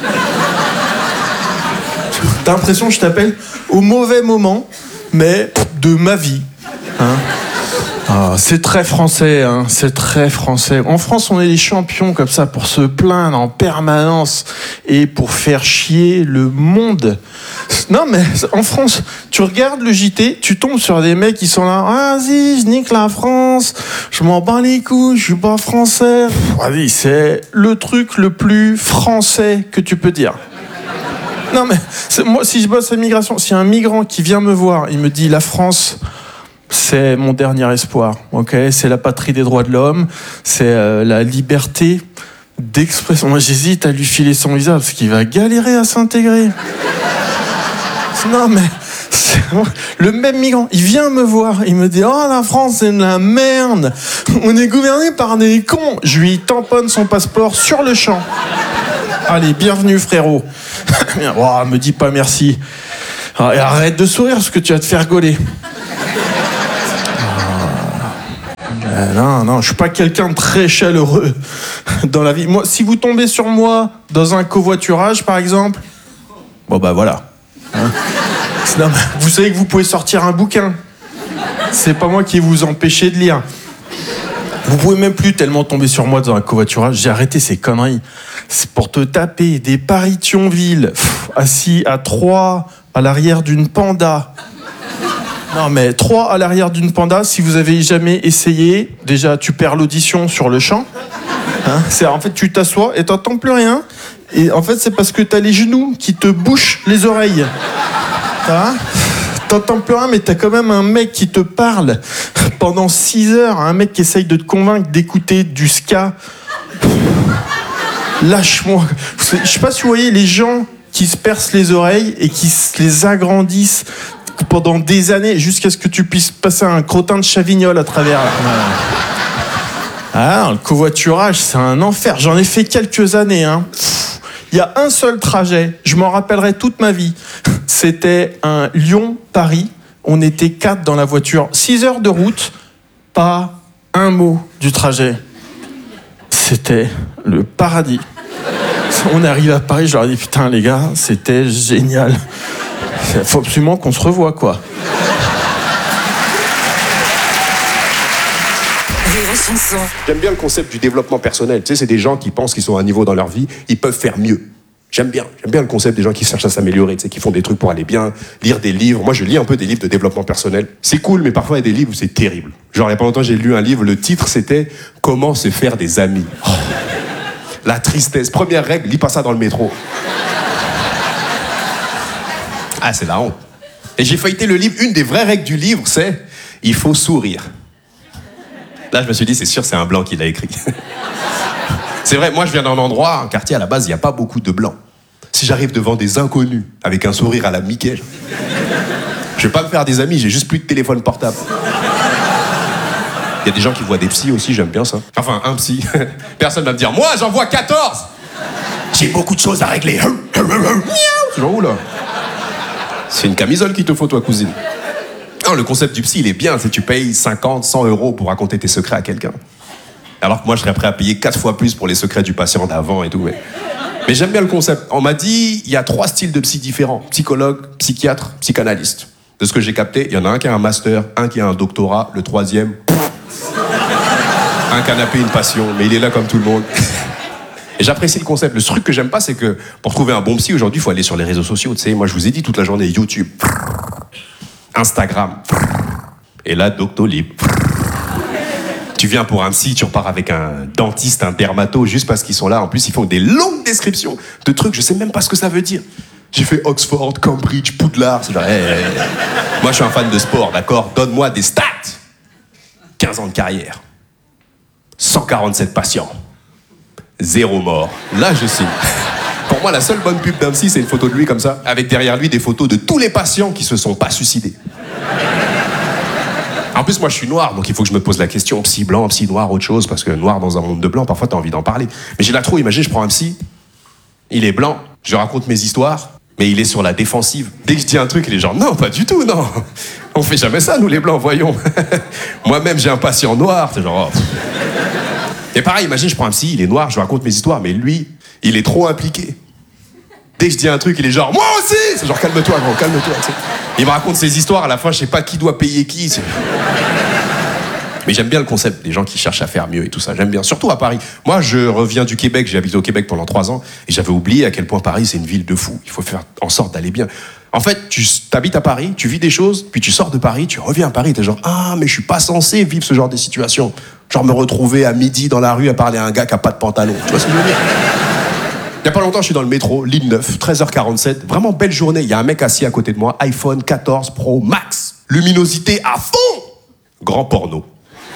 T'as l'impression que je t'appelle au mauvais moment, mais de ma vie. Hein. Ah, c'est très français, hein, c'est très français. En France, on est les champions comme ça pour se plaindre en permanence et pour faire chier le monde. Non, mais en France, tu regardes le JT, tu tombes sur des mecs qui sont là. Ah, vas-y, je nique la France, je m'en bats les couilles, je suis pas français. Vas-y, c'est le truc le plus français que tu peux dire. Non, mais moi, si je bosse à l'immigration, si un migrant qui vient me voir, il me dit la France. C'est mon dernier espoir, ok ? C'est la patrie des droits de l'homme, c'est la liberté d'expression. Moi, j'hésite à lui filer son visa parce qu'il va galérer à s'intégrer. Non, mais le même migrant, il vient me voir, il me dit « Oh, la France, c'est de la merde. On est gouverné par des cons. » Je lui tamponne son passeport sur le champ. Allez, bienvenue, frérot. Oh, me dis pas merci. Et arrête de sourire parce que tu vas te faire gauler. Non, je suis pas quelqu'un de très chaleureux dans la vie. Moi, si vous tombez sur moi dans un covoiturage, par exemple, bon bah voilà. Hein, non, vous savez que vous pouvez sortir un bouquin. C'est pas moi qui vais vous empêcher de lire. Vous pouvez même plus tellement tomber sur moi dans un covoiturage. J'ai arrêté ces conneries. C'est pour te taper des paris de Thionville, assis à 3 à l'arrière d'une Panda. Non, mais 3 à l'arrière d'une Panda, si vous avez jamais essayé, déjà, tu perds l'audition sur le champ. Hein, en fait, tu t'assois et t'entends plus rien. Et en fait, c'est parce que t'as les genoux qui te bouchent les oreilles. Hein, t'entends plus rien, mais t'as quand même un mec qui te parle pendant 6 heures. Un mec qui essaye de te convaincre d'écouter du ska. Lâche-moi. Je sais pas si vous voyez les gens qui se percent les oreilles et qui se les agrandissent pendant des années jusqu'à ce que tu puisses passer un crottin de Chavignol à travers. Ah, le covoiturage, c'est un enfer. J'en ai fait quelques années. Hein. Il y a un seul trajet, je m'en rappellerai toute ma vie. C'était un Lyon-Paris. On était 4 dans la voiture. 6 heures de route, pas un mot du trajet. C'était le paradis. On arrive à Paris, je leur ai dit, putain les gars, c'était génial. Il faut absolument qu'on se revoie, quoi. J'aime bien le concept du développement personnel. Tu sais, c'est des gens qui pensent qu'ils sont à un niveau dans leur vie, ils peuvent faire mieux. J'aime bien le concept des gens qui cherchent à s'améliorer, tu sais, qui font des trucs pour aller bien, lire des livres. Moi, je lis un peu des livres de développement personnel. C'est cool, mais parfois, il y a des livres où c'est terrible. Genre, il y a pas longtemps, j'ai lu un livre, le titre, c'était « Comment se faire des amis ». Oh, la tristesse. Première règle, lis pas ça dans le métro. Ah, c'est la honte. Et j'ai feuilleté le livre. Une des vraies règles du livre, c'est « Il faut sourire ». Là, je me suis dit, c'est sûr, c'est un blanc qui l'a écrit. C'est vrai, moi, je viens d'un endroit, un quartier, à la base, il n'y a pas beaucoup de blancs. Si j'arrive devant des inconnus, avec un sourire à la Mickey, je vais pas me faire des amis, j'ai juste plus de téléphone portable. Il y a des gens qui voient des psys aussi, j'aime bien ça. Enfin, un psy. Personne va me dire, moi, j'en vois 14. J'ai beaucoup de choses à régler. C'est genre où, là? C'est une camisole qu'il te faut, toi, cousine. Non, le concept du psy, il est bien. C'est tu payes 50, 100 euros pour raconter tes secrets à quelqu'un. Alors que moi, je serais prêt à payer 4 fois plus pour les secrets du patient d'avant et tout. Mais j'aime bien le concept. On m'a dit, il y a 3 styles de psy différents. Psychologue, psychiatre, psychanalyste. De ce que j'ai capté, il y en a un qui a un master, un qui a un doctorat, le 3e... un canapé, une passion, mais il est là comme tout le monde. Et j'apprécie le concept. Le truc que j'aime pas, c'est que pour trouver un bon psy, aujourd'hui, il faut aller sur les réseaux sociaux. Tu sais, moi, je vous ai dit toute la journée, YouTube, Instagram, et là, Doctolib. Tu viens pour un psy, tu repars avec un dentiste, un dermato, juste parce qu'ils sont là. En plus, ils font des longues descriptions de trucs, je sais même pas ce que ça veut dire. J'ai fait Oxford, Cambridge, Poudlard. C'est genre, Moi, je suis un fan de sport, d'accord? Donne-moi des stats. 15 ans de carrière. 147 patients. 0 mort. Là, je signe. Pour moi, la seule bonne pub d'un psy, c'est une photo de lui comme ça, avec derrière lui des photos de tous les patients qui se sont pas suicidés. En plus, moi, je suis noir, donc il faut que je me pose la question, psy blanc, psy noir, autre chose, parce que noir dans un monde de blanc, parfois, t'as envie d'en parler. Mais j'ai là trop imagé, je prends un psy, il est blanc, je raconte mes histoires, mais il est sur la défensive. Dès que je dis un truc, il est genre, non, pas du tout, non. On fait jamais ça, nous, les blancs, voyons. Moi-même, j'ai un patient noir, c'est genre... Oh. Et pareil, imagine, je prends un psy, il est noir, je raconte mes histoires, mais lui, il est trop impliqué. Dès que je dis un truc, il est genre, moi aussi! C'est genre, calme-toi, gros, calme-toi. T'sais. Il me raconte ses histoires, à la fin, je sais pas qui doit payer qui. Mais j'aime bien le concept des gens qui cherchent à faire mieux et tout ça. J'aime bien, surtout à Paris. Moi, je reviens du Québec, j'ai habité au Québec pendant 3 ans, et j'avais oublié à quel point Paris, c'est une ville de fous. Il faut faire en sorte d'aller bien. En fait, tu t'habites à Paris, tu vis des choses, puis tu sors de Paris, tu reviens à Paris, t'es genre, ah, mais je suis pas censé vivre ce genre de situation. Genre me retrouver à midi dans la rue à parler à un gars qui a pas de pantalon. Tu vois ce que je veux dire? Il y a pas longtemps, je suis dans le métro, ligne 9, 13h47. Vraiment belle journée. Il y a un mec assis à côté de moi, iPhone 14 Pro Max. Luminosité à fond. Grand porno.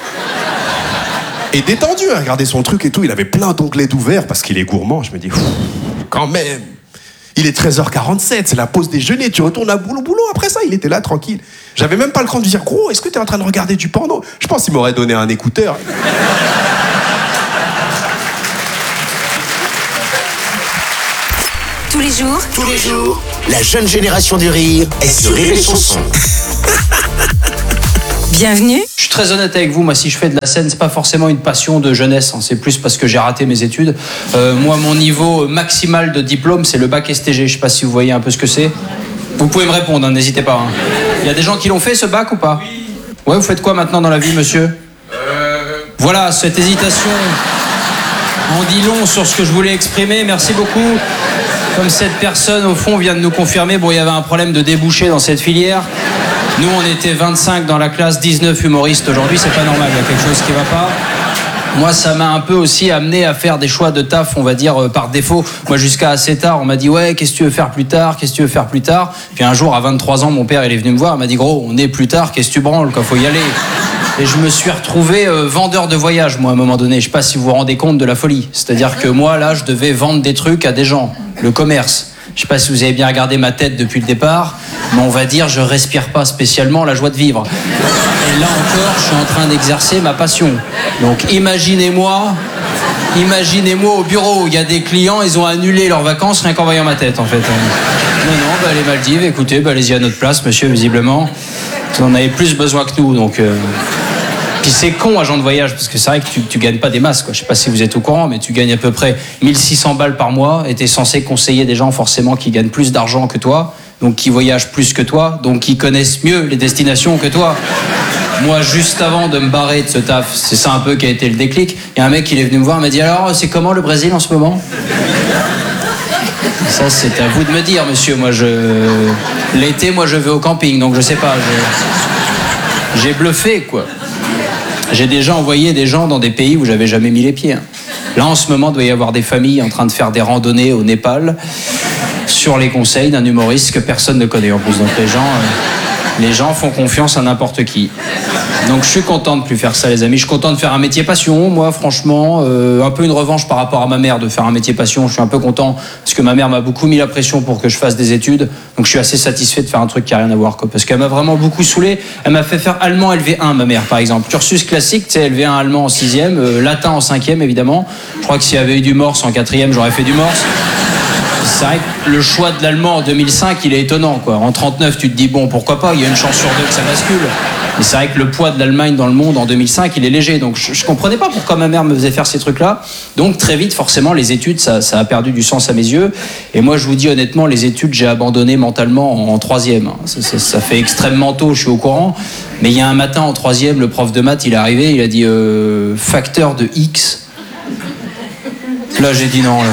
Et détendu à regarder son truc et tout. Il avait plein d'onglets d'ouvert parce qu'il est gourmand. Je me dis, quand même. Il est 13h47, c'est la pause déjeuner. Tu retournes à boulot. Après ça, il était là, tranquille. J'avais même pas le cran de dire, gros, est-ce que t'es en train de regarder du porno? Je pense qu'il m'aurait donné un écouteur. Tous les jours, la jeune génération du rire est sur Rire et Chanson. Bienvenue. Je suis très honnête avec vous, moi si je fais de la scène, c'est pas forcément une passion de jeunesse, hein. C'est plus parce que j'ai raté mes études. Moi mon niveau maximal de diplôme c'est le bac STG, je sais pas si vous voyez un peu ce que c'est. Vous pouvez me répondre, hein, n'hésitez pas. Hein. Il y a des gens qui l'ont fait ce bac ou pas? Ouais, vous faites quoi maintenant dans la vie monsieur? Voilà, cette hésitation en dit long sur ce que je voulais exprimer, merci beaucoup. Comme cette personne au fond vient de nous confirmer, bon il y avait un problème de débouché dans cette filière. Nous, on était 25 dans la classe, 19 humoristes aujourd'hui, c'est pas normal, il y a quelque chose qui va pas. Moi, ça m'a un peu aussi amené à faire des choix de taf, on va dire, par défaut. Moi, jusqu'à assez tard, on m'a dit, ouais, qu'est-ce que tu veux faire plus tard? Qu'est-ce que tu veux faire plus tard? Puis un jour, à 23 ans, mon père, il est venu me voir, il m'a dit, gros, on est plus tard, qu'est-ce que tu branles, quoi, faut y aller. Et je me suis retrouvé vendeur de voyage, moi, à un moment donné. Je sais pas si vous vous rendez compte de la folie. C'est-à-dire que moi, là, je devais vendre des trucs à des gens. Le commerce. Je sais pas si vous avez bien regardé ma tête depuis le départ, mais on va dire, je respire pas spécialement la joie de vivre. Et là encore, je suis en train d'exercer ma passion. Donc imaginez-moi au bureau, il y a des clients, ils ont annulé leurs vacances rien qu'en voyant ma tête, en fait. Non, les Maldives, écoutez, allez-y à notre place, monsieur, visiblement. Vous en avez plus besoin que nous, donc... Puis c'est con, agent de voyage, parce que c'est vrai que tu gagnes pas des masses, quoi. Je sais pas si vous êtes au courant, mais tu gagnes à peu près 1600 balles par mois, et t'es censé conseiller des gens forcément qui gagnent plus d'argent que toi, donc qui voyagent plus que toi, donc qui connaissent mieux les destinations que toi. Moi, juste avant de me barrer de ce taf, c'est ça un peu qui a été le déclic, il y a un mec qui est venu me voir, il m'a dit, alors, c'est comment le Brésil en ce moment? Ça, c'est à vous de me dire, monsieur. Moi, l'été, moi, je vais au camping, donc je sais pas, j'ai bluffé, quoi. J'ai déjà envoyé des gens dans des pays où j'avais jamais mis les pieds. Là, en ce moment, il doit y avoir des familles en train de faire des randonnées au Népal sur les conseils d'un humoriste que personne ne connaît en plus. Donc les gens font confiance à n'importe qui. Donc je suis content de plus faire ça, les amis. Je suis content de faire un métier passion. Moi, franchement, un peu une revanche par rapport à ma mère de faire un métier passion. Je suis un peu content parce que ma mère m'a beaucoup mis la pression pour que je fasse des études. Donc je suis assez satisfait de faire un truc qui a rien à voir, quoi. Parce qu'elle m'a vraiment beaucoup saoulé. Elle m'a fait faire allemand LV1, ma mère, par exemple. Cursus classique, tu sais, LV1 allemand en 6e, latin en 5e, évidemment. Je crois que s'il y avait eu du morse en 4e, j'aurais fait du morse. C'est vrai que le choix de l'allemand en 2005, il est étonnant, quoi. En 39, tu te dis, bon, pourquoi pas, il y a une chance sur deux que ça bascule. Mais c'est vrai que le poids de l'Allemagne dans le monde en 2005, il est léger. Donc je comprenais pas pourquoi ma mère me faisait faire ces trucs-là. Donc très vite, forcément, les études, ça a perdu du sens à mes yeux. Et moi, je vous dis honnêtement, les études, j'ai abandonné mentalement en 3e. Ça fait extrêmement tôt, je suis au courant. Mais il y a un matin, en 3e, le prof de maths, il est arrivé, il a dit facteur de X. Là, j'ai dit non, là,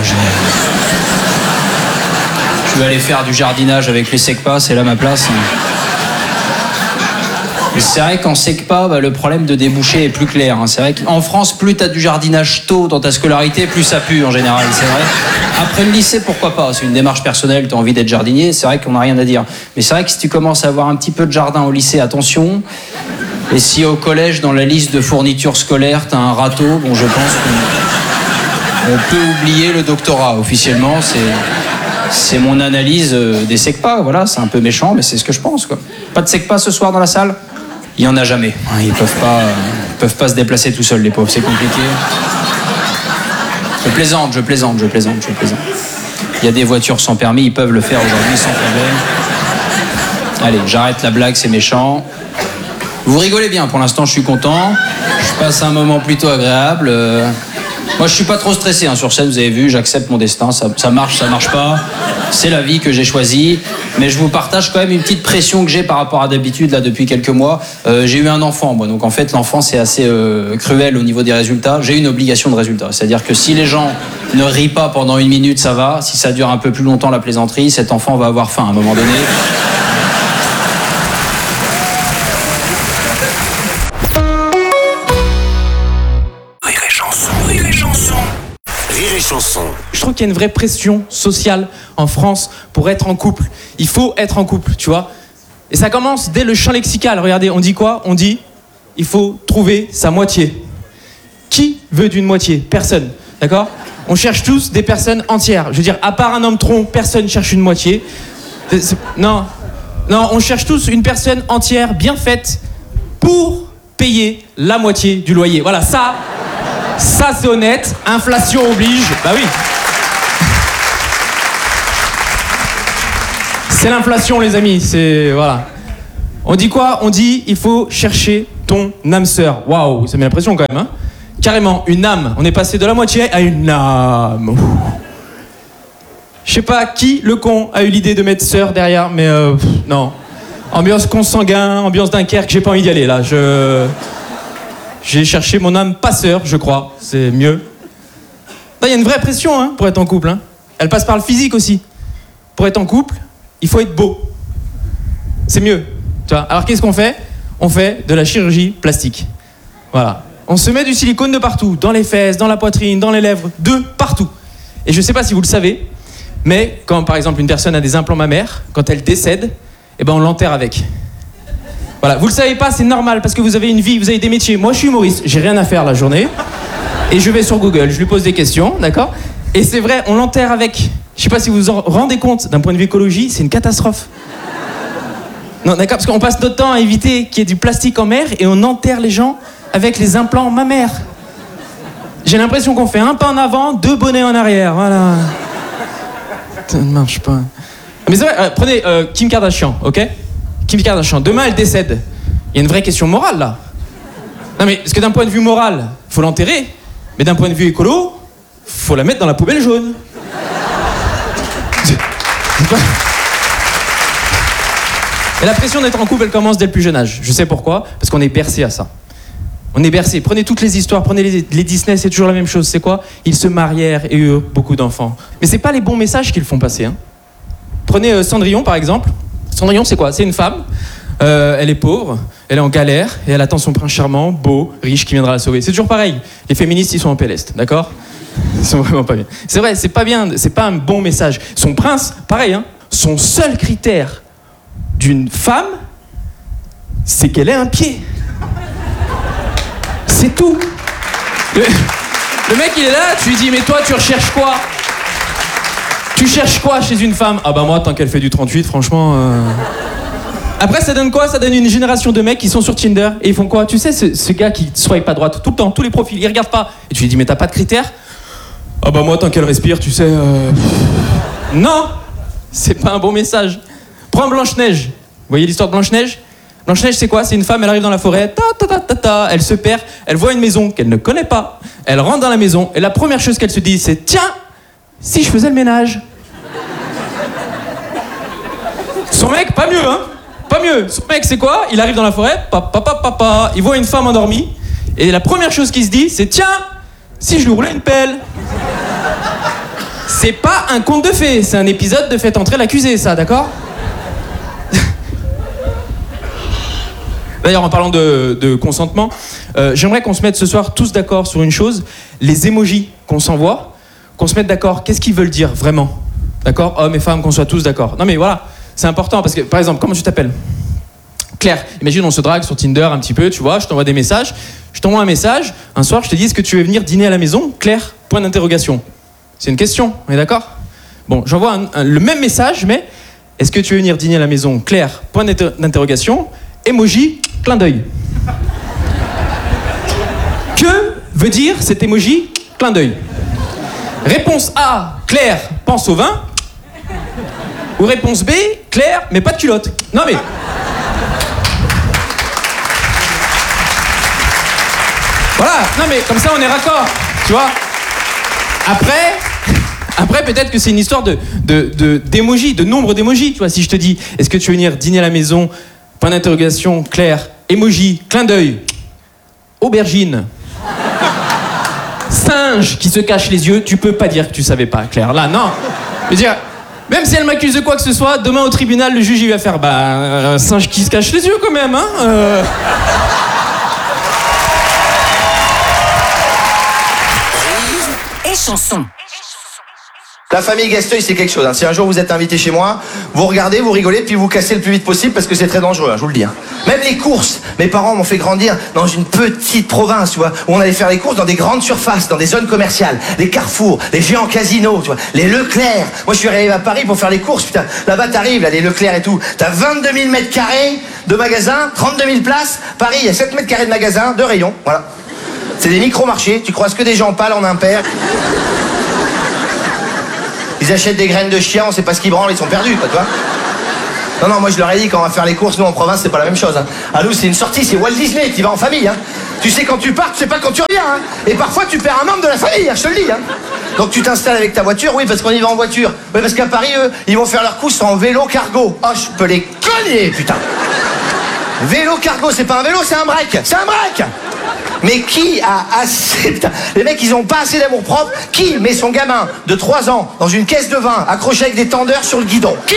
je vais aller faire du jardinage avec les SECPA, c'est là ma place. C'est vrai qu'en SECPA, le problème de déboucher est plus clair. C'est vrai qu'en France, plus t'as du jardinage tôt dans ta scolarité, plus ça pue en général, c'est vrai. Après le lycée, pourquoi pas? C'est une démarche personnelle, t'as envie d'être jardinier, c'est vrai qu'on n'a rien à dire. Mais c'est vrai que si tu commences à avoir un petit peu de jardin au lycée, attention. Et si au collège, dans la liste de fournitures scolaires, t'as un râteau, bon, je pense qu'on peut oublier le doctorat officiellement, c'est mon analyse des SECPA, voilà, c'est un peu méchant, mais c'est ce que je pense, quoi. Pas de SECPA ce soir dans la salle? Il y en a jamais. Ils peuvent pas se déplacer tout seuls, les pauvres, c'est compliqué. Je plaisante. Il y a des voitures sans permis, ils peuvent le faire aujourd'hui sans problème. Allez, j'arrête la blague, c'est méchant. Vous rigolez bien, pour l'instant je suis content. Je passe un moment plutôt agréable. Moi, je suis pas trop stressé sur scène, vous avez vu, j'accepte mon destin, ça marche pas. C'est la vie que j'ai choisie. Mais je vous partage quand même une petite pression que j'ai par rapport à d'habitude, là, depuis quelques mois. J'ai eu un enfant, moi, donc en fait, l'enfant, c'est assez cruel au niveau des résultats. J'ai une obligation de résultat, c'est-à-dire que si les gens ne rient pas pendant 1 minute, ça va. Si ça dure un peu plus longtemps, la plaisanterie, cet enfant va avoir faim à un moment donné. Je trouve qu'il y a une vraie pression sociale en France pour être en couple. Il faut être en couple, tu vois. Et ça commence dès le champ lexical. Regardez, on dit quoi? On dit il faut trouver sa moitié. Qui veut d'une moitié? Personne, d'accord? On cherche tous des personnes entières. Je veux dire, à part un homme tronc, personne cherche une moitié. Non, on cherche tous une personne entière, bien faite, pour payer la moitié du loyer. Voilà, ça c'est honnête, inflation oblige, bah oui. C'est l'inflation, les amis, c'est... voilà. On dit quoi? On dit, il faut chercher ton âme sœur. Waouh, ça met l'impression quand même, hein. Carrément, une âme. On est passé de la moitié à une âme. Ouh. Je sais pas qui, le con, a eu l'idée de mettre sœur derrière, mais non. Ambiance consanguin, ambiance Dunkerque, j'ai pas envie d'y aller, là. J'ai cherché mon âme pas sœur, je crois. C'est mieux. Il y a une vraie pression, hein, pour être en couple, hein. Elle passe par le physique aussi. Pour être en couple, il faut être beau. C'est mieux. Tu vois. Alors qu'est-ce qu'on fait? On fait de la chirurgie plastique. Voilà. on se met du silicone de partout, dans les fesses, dans la poitrine, dans les lèvres, de partout. Et je sais pas si vous le savez, mais quand par exemple une personne a des implants mammaires, quand elle décède, eh ben on l'enterre avec. Voilà, vous le savez pas, c'est normal parce que vous avez une vie, vous avez des métiers. Moi je suis humoriste, j'ai rien à faire la journée. Et je vais sur Google, je lui pose des questions, d'accord ? Et c'est vrai, on l'enterre avec. Je sais pas si vous vous en rendez compte, d'un point de vue écologie, c'est une catastrophe. Non, d'accord, parce qu'on passe notre temps à éviter qu'il y ait du plastique en mer et on enterre les gens avec les implants mammaires. J'ai l'impression qu'on fait un pas en avant, 2 bonnets en arrière, voilà. Ça ne marche pas. Mais c'est vrai, prenez Kim Kardashian, ok ? Kim Kardashian, demain elle décède. Il y a une vraie question morale là. Non mais, parce que d'un point de vue moral, faut l'enterrer, mais d'un point de vue écolo, faut la mettre dans la poubelle jaune. C'est pas... Et la pression d'être en couple, elle commence dès le plus jeune âge. Je sais pourquoi, parce qu'on est bercé à ça. On est bercé. Prenez toutes les histoires, prenez les Disney, c'est toujours la même chose. C'est quoi ? Ils se marièrent et eurent beaucoup d'enfants. Mais c'est pas les bons messages qu'ils font passer. Hein. Prenez Cendrillon, par exemple. Cendrillon, c'est quoi ? C'est une femme. Elle est pauvre, elle est en galère et elle attend son prince charmant, beau, riche, qui viendra la sauver. C'est toujours pareil. Les féministes, ils sont en PLS, d'accord ? Ils sont vraiment pas bien. C'est vrai, c'est pas bien, c'est pas un bon message. Son prince, pareil, hein, son seul critère d'une femme, c'est qu'elle ait un pied. C'est tout. Le mec, il est là, tu lui dis, mais toi, tu recherches quoi ? Tu cherches quoi chez une femme ? Ah bah moi, tant qu'elle fait du 38, franchement... Après, ça donne quoi ? Ça donne une génération de mecs qui sont sur Tinder et ils font quoi ? Tu sais, ce gars qui swipe pas à droite tout le temps, tous les profils, il regarde pas. Et tu lui dis, mais t'as pas de critères ? Ah bah moi, tant qu'elle respire, tu sais... Non ! C'est pas un bon message. Prends Blanche-Neige. Vous voyez l'histoire de Blanche-Neige ? Blanche-Neige, c'est quoi ? C'est une femme, elle arrive dans la forêt, elle se perd, elle voit une maison qu'elle ne connaît pas, elle rentre dans la maison, et la première chose qu'elle se dit, c'est « Tiens, si je faisais le ménage ?» Son mec, pas mieux, hein ? Pas mieux. Son mec, c'est quoi ? Il arrive dans la forêt, il voit une femme endormie, et la première chose qu'il se dit, c'est « Tiens, si je lui roulais une pelle ?» C'est pas un conte de fées, c'est un épisode de Faites entrer l'accusé, ça, d'accord ? D'ailleurs, en parlant de consentement, j'aimerais qu'on se mette ce soir tous d'accord sur une chose, les emojis qu'on s'envoie, qu'on se mette d'accord, qu'est-ce qu'ils veulent dire vraiment ? D'accord ? Hommes et femmes, qu'on soit tous d'accord. Non mais voilà, c'est important parce que, par exemple, comment tu t'appelles ? Claire, imagine on se drague sur Tinder un petit peu, tu vois, je t'envoie des messages, je t'envoie un message, un soir je te dis, est-ce que tu veux venir dîner à la maison ? Claire, point d'interrogation. C'est une question, on est d'accord ? Bon, j'envoie le même message, mais est-ce que tu veux venir dîner à la maison ? Claire, point d'interrogation, emoji, clin d'œil. Que veut dire cet emoji, clin d'œil ? Réponse A, Claire, pense au vin. Ou réponse B, Claire, mais pas de culotte. Non mais... Voilà, non mais comme ça on est raccord, tu vois. Après peut-être que c'est une histoire d'émojis, de nombre d'émojis, tu vois. Si je te dis, est-ce que tu veux venir dîner à la maison ? Point d'interrogation, Claire, emoji, clin d'œil, aubergine, singe qui se cache les yeux, tu peux pas dire que tu savais pas, Claire. Là, non. Je veux dire, même si elle m'accuse de quoi que ce soit, demain au tribunal, le juge il va faire, un singe qui se cache les yeux quand même, hein. Et chanson. La famille Gasteuil, c'est quelque chose. Hein. Si un jour vous êtes invité chez moi, vous regardez, vous rigolez, puis vous cassez le plus vite possible parce que c'est très dangereux, hein, je vous le dis. Hein. Même les courses. Mes parents m'ont fait grandir dans une petite province, tu vois, où on allait faire les courses dans des grandes surfaces, dans des zones commerciales, les carrefours, les géants casinos, tu vois, les Leclerc. Moi, je suis arrivé à Paris pour faire les courses, putain. Là-bas, t'arrives, là, les Leclerc et tout. T'as 22 000 mètres carrés de magasins, 32 000 places. Paris, il y a 7 mètres carrés de magasins, de rayons, voilà. C'est des micro-marchés. Tu croises que des gens pâles en impair. Ils achètent des graines de chien, on sait pas ce qu'ils branlent, ils sont perdus, quoi, tu vois. Non, moi je leur ai dit, quand on va faire les courses, nous en province, c'est pas la même chose. Hein. À nous, c'est une sortie, c'est Walt Disney, tu vas en famille. Hein. Tu sais quand tu pars, tu sais pas quand tu reviens. Hein. Et parfois, tu perds un membre de la famille, hein, je te le dis. Hein. Donc tu t'installes avec ta voiture, oui, parce qu'on y va en voiture. Oui, parce qu'à Paris, eux, ils vont faire leurs courses en vélo cargo. Oh, je peux les cogner, putain. Vélo cargo, c'est pas un vélo, c'est un break. C'est un break. Mais qui a assez... Putain, les mecs, ils ont pas assez d'amour propre. Qui met son gamin de 3 ans dans une caisse de vin accroché avec des tendeurs sur le guidon ? Qui ?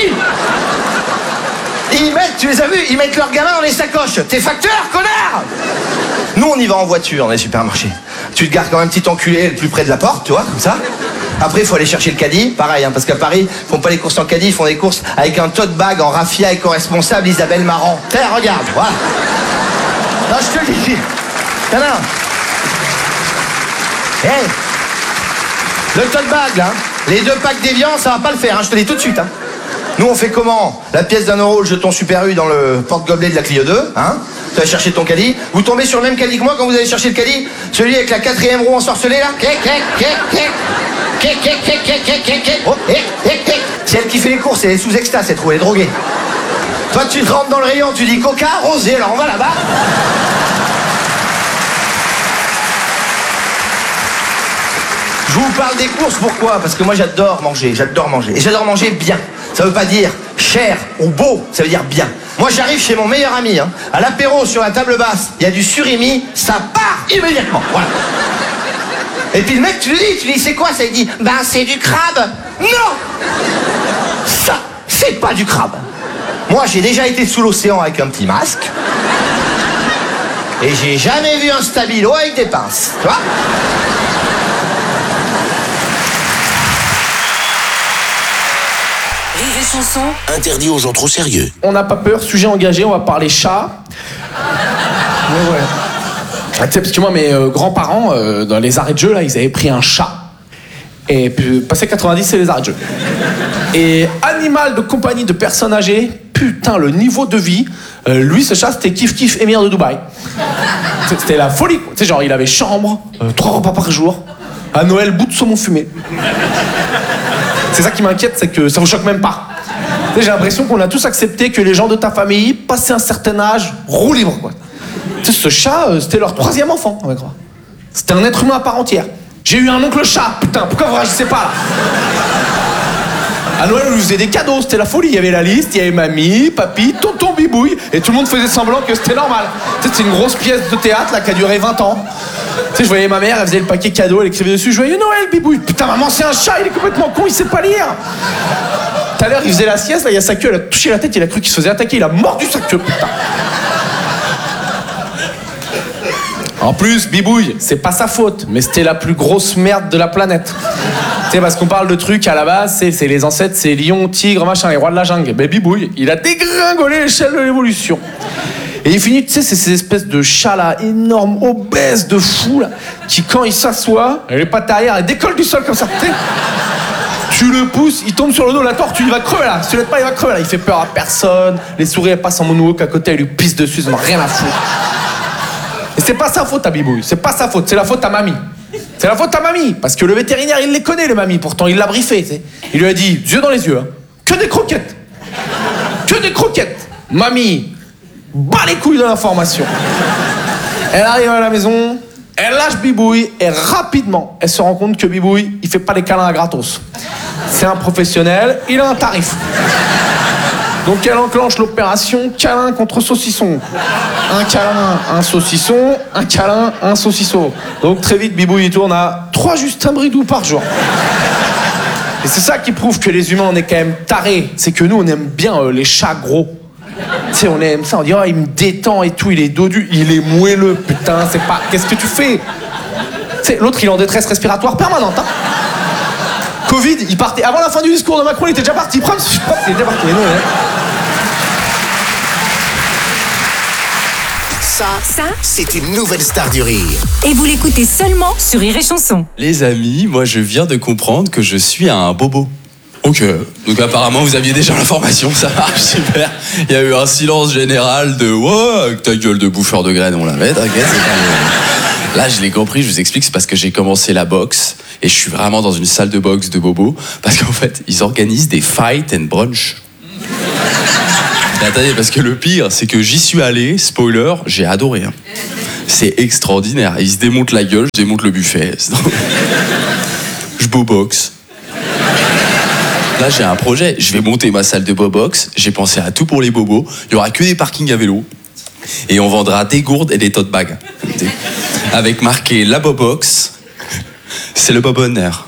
Ils mettent, tu les as vus, ils mettent leur gamin dans les sacoches. T'es facteur, connard ? Nous, on y va en voiture dans les supermarchés. Tu te gares comme un petit enculé le plus près de la porte, tu vois, comme ça. Après, il faut aller chercher le caddie. Pareil, hein, parce qu'à Paris, ils font pas les courses en caddie, ils font des courses avec un tote bag en raffia éco-responsable Isabelle Marant. Tiens, regarde, voilà. Non, je te le dis. Non. Hey, le tote bag, là, les 2 packs d'Évian, ça va pas le faire, hein, je te le dis tout de suite. Hein. Nous, on fait comment? La pièce d'€1, le jeton Super U dans le porte-gobelet de la Clio 2, hein. Tu vas chercher ton caddie. Vous tombez sur le même caddie que moi quand vous allez chercher le caddie? Celui avec la 4e roue ensorcelée, là? Oh, c'est elle qui fait les courses, elle est sous extase, cette roue, elle est droguée. Toi, tu te rentres dans le rayon, tu dis Coca, rosé, alors on va là-bas. Je vous parle des courses, pourquoi? Parce que moi j'adore manger. Et j'adore manger bien. Ça veut pas dire cher ou beau, ça veut dire bien. Moi j'arrive chez mon meilleur ami, hein, à l'apéro sur la table basse, il y a du surimi, ça part immédiatement. Voilà. Et puis le mec, tu lui dis c'est quoi ça? Il dit, ben c'est du crabe. Non! Ça, c'est pas du crabe. Moi j'ai déjà été sous l'océan avec un petit masque. Et j'ai jamais vu un stabilo avec des pinces, tu vois? Chanson interdit aux gens trop sérieux. On n'a pas peur, sujet engagé, on va parler chat. Ouais. Tu sais, parce que moi, mes grands-parents, dans les arrêts de jeu, là, ils avaient pris un chat. Et puis, passé 90, c'est les arrêts de jeu. Et animal de compagnie de personnes âgées, putain, le niveau de vie, lui, ce chat, c'était kiff émir de Dubaï. C'était la folie. Tu sais, genre, il avait chambre, 3 repas par jour, à Noël, bout de saumon fumé. C'est ça qui m'inquiète, c'est que ça vous choque même pas. J'ai l'impression qu'on a tous accepté que les gens de ta famille, passé un certain âge, roulent libre, quoi. Tu sais, ce chat, c'était leur 3e enfant, on va croire. C'était un être humain à part entière. J'ai eu un oncle chat, putain, pourquoi vous réagissez pas là? À Noël, on lui faisait des cadeaux, c'était la folie. Il y avait la liste, il y avait mamie, papy, tonton Bibouille, et tout le monde faisait semblant que c'était normal. Tu sais, c'est une grosse pièce de théâtre là qui a duré 20 ans. Tu sais, je voyais ma mère, elle faisait le paquet cadeau, elle écrivait dessus, Joyeux Noël, Bibouille. Putain, maman, c'est un chat, il est complètement con, il sait pas lire. Tout à l'heure, il faisait la sieste, là, il y a sa queue, elle a touché la tête, il a cru qu'il se faisait attaquer, il a mordu sa queue, putain. En plus, Bibouille, c'est pas sa faute, mais c'était la plus grosse merde de la planète. Tu sais, parce qu'on parle de trucs à la base, c'est les ancêtres, c'est lion, tigre, machin, les rois de la jungle. Ben Bibouille, il a dégringolé l'échelle de l'évolution. Et il finit, tu sais, c'est ces espèces de chats là, énormes, obèses, de fous là, qui quand il s'assoit, les pattes arrière, elles décollent du sol comme ça. Tu le pousses, il tombe sur le dos, la tortue, il va crever là. Si tu l'aides pas, il va crever là. Il fait peur à personne. Les souris, elles passent en moonwalk à côté, elles lui pissent dessus, ils n'ont rien à foutre. Et c'est pas sa faute à Bibouille, c'est pas sa faute, c'est la faute à mamie. C'est la faute à mamie, parce que le vétérinaire, il les connaît, les mamies, pourtant il l'a briefé, tu sais. Il lui a dit, yeux dans les yeux, hein. Que des croquettes. Que des croquettes. Mamie, bat les couilles de l'information. Elle arrive à la maison, elle lâche Bibouille, et rapidement, elle se rend compte que Bibouille, il fait pas les câlins à gratos. C'est un professionnel, il a un tarif. Donc elle enclenche l'opération câlin contre saucisson. Un câlin, un saucisson, un câlin, un saucisson. Donc très vite, Bibouille il tourne à 3 Justin Bridou par jour. Et c'est ça qui prouve que les humains, on est quand même tarés. C'est que nous, on aime bien les chats gros. Tu sais, on aime ça, on dit, oh, il me détend et tout, il est dodu, il est moelleux, putain, c'est pas... Qu'est-ce que tu fais? Tu sais, l'autre, il est en détresse respiratoire permanente, hein. Covid, il partait... Avant la fin du discours de Macron, il était déjà parti. Il était déjà parti. Ça, c'est une nouvelle star du rire. Et vous l'écoutez seulement sur Rire et Chanson. Les amis, moi je viens de comprendre que je suis un bobo. Ok, donc apparemment vous aviez déjà l'information, ça marche, super. Il y a eu un silence général de « Ouais, avec ta gueule de bouffeur de graines, on l'avait, t'inquiète, c'est pas... » Là je l'ai compris, je vous explique, c'est parce que j'ai commencé la boxe et je suis vraiment dans une salle de boxe de bobo parce qu'en fait, ils organisent des fight and brunch. Et attendez, parce que le pire, c'est que j'y suis allé, spoiler, j'ai adoré. Hein. C'est extraordinaire. Ils se démontent la gueule, je démonte le buffet. Je boboxe. Là, j'ai un projet. Je vais monter ma salle de bobox. J'ai pensé à tout pour les bobos. Il y aura que des parkings à vélo. Et on vendra des gourdes et des tote bags. Avec marqué la bobox, c'est le bobonheur.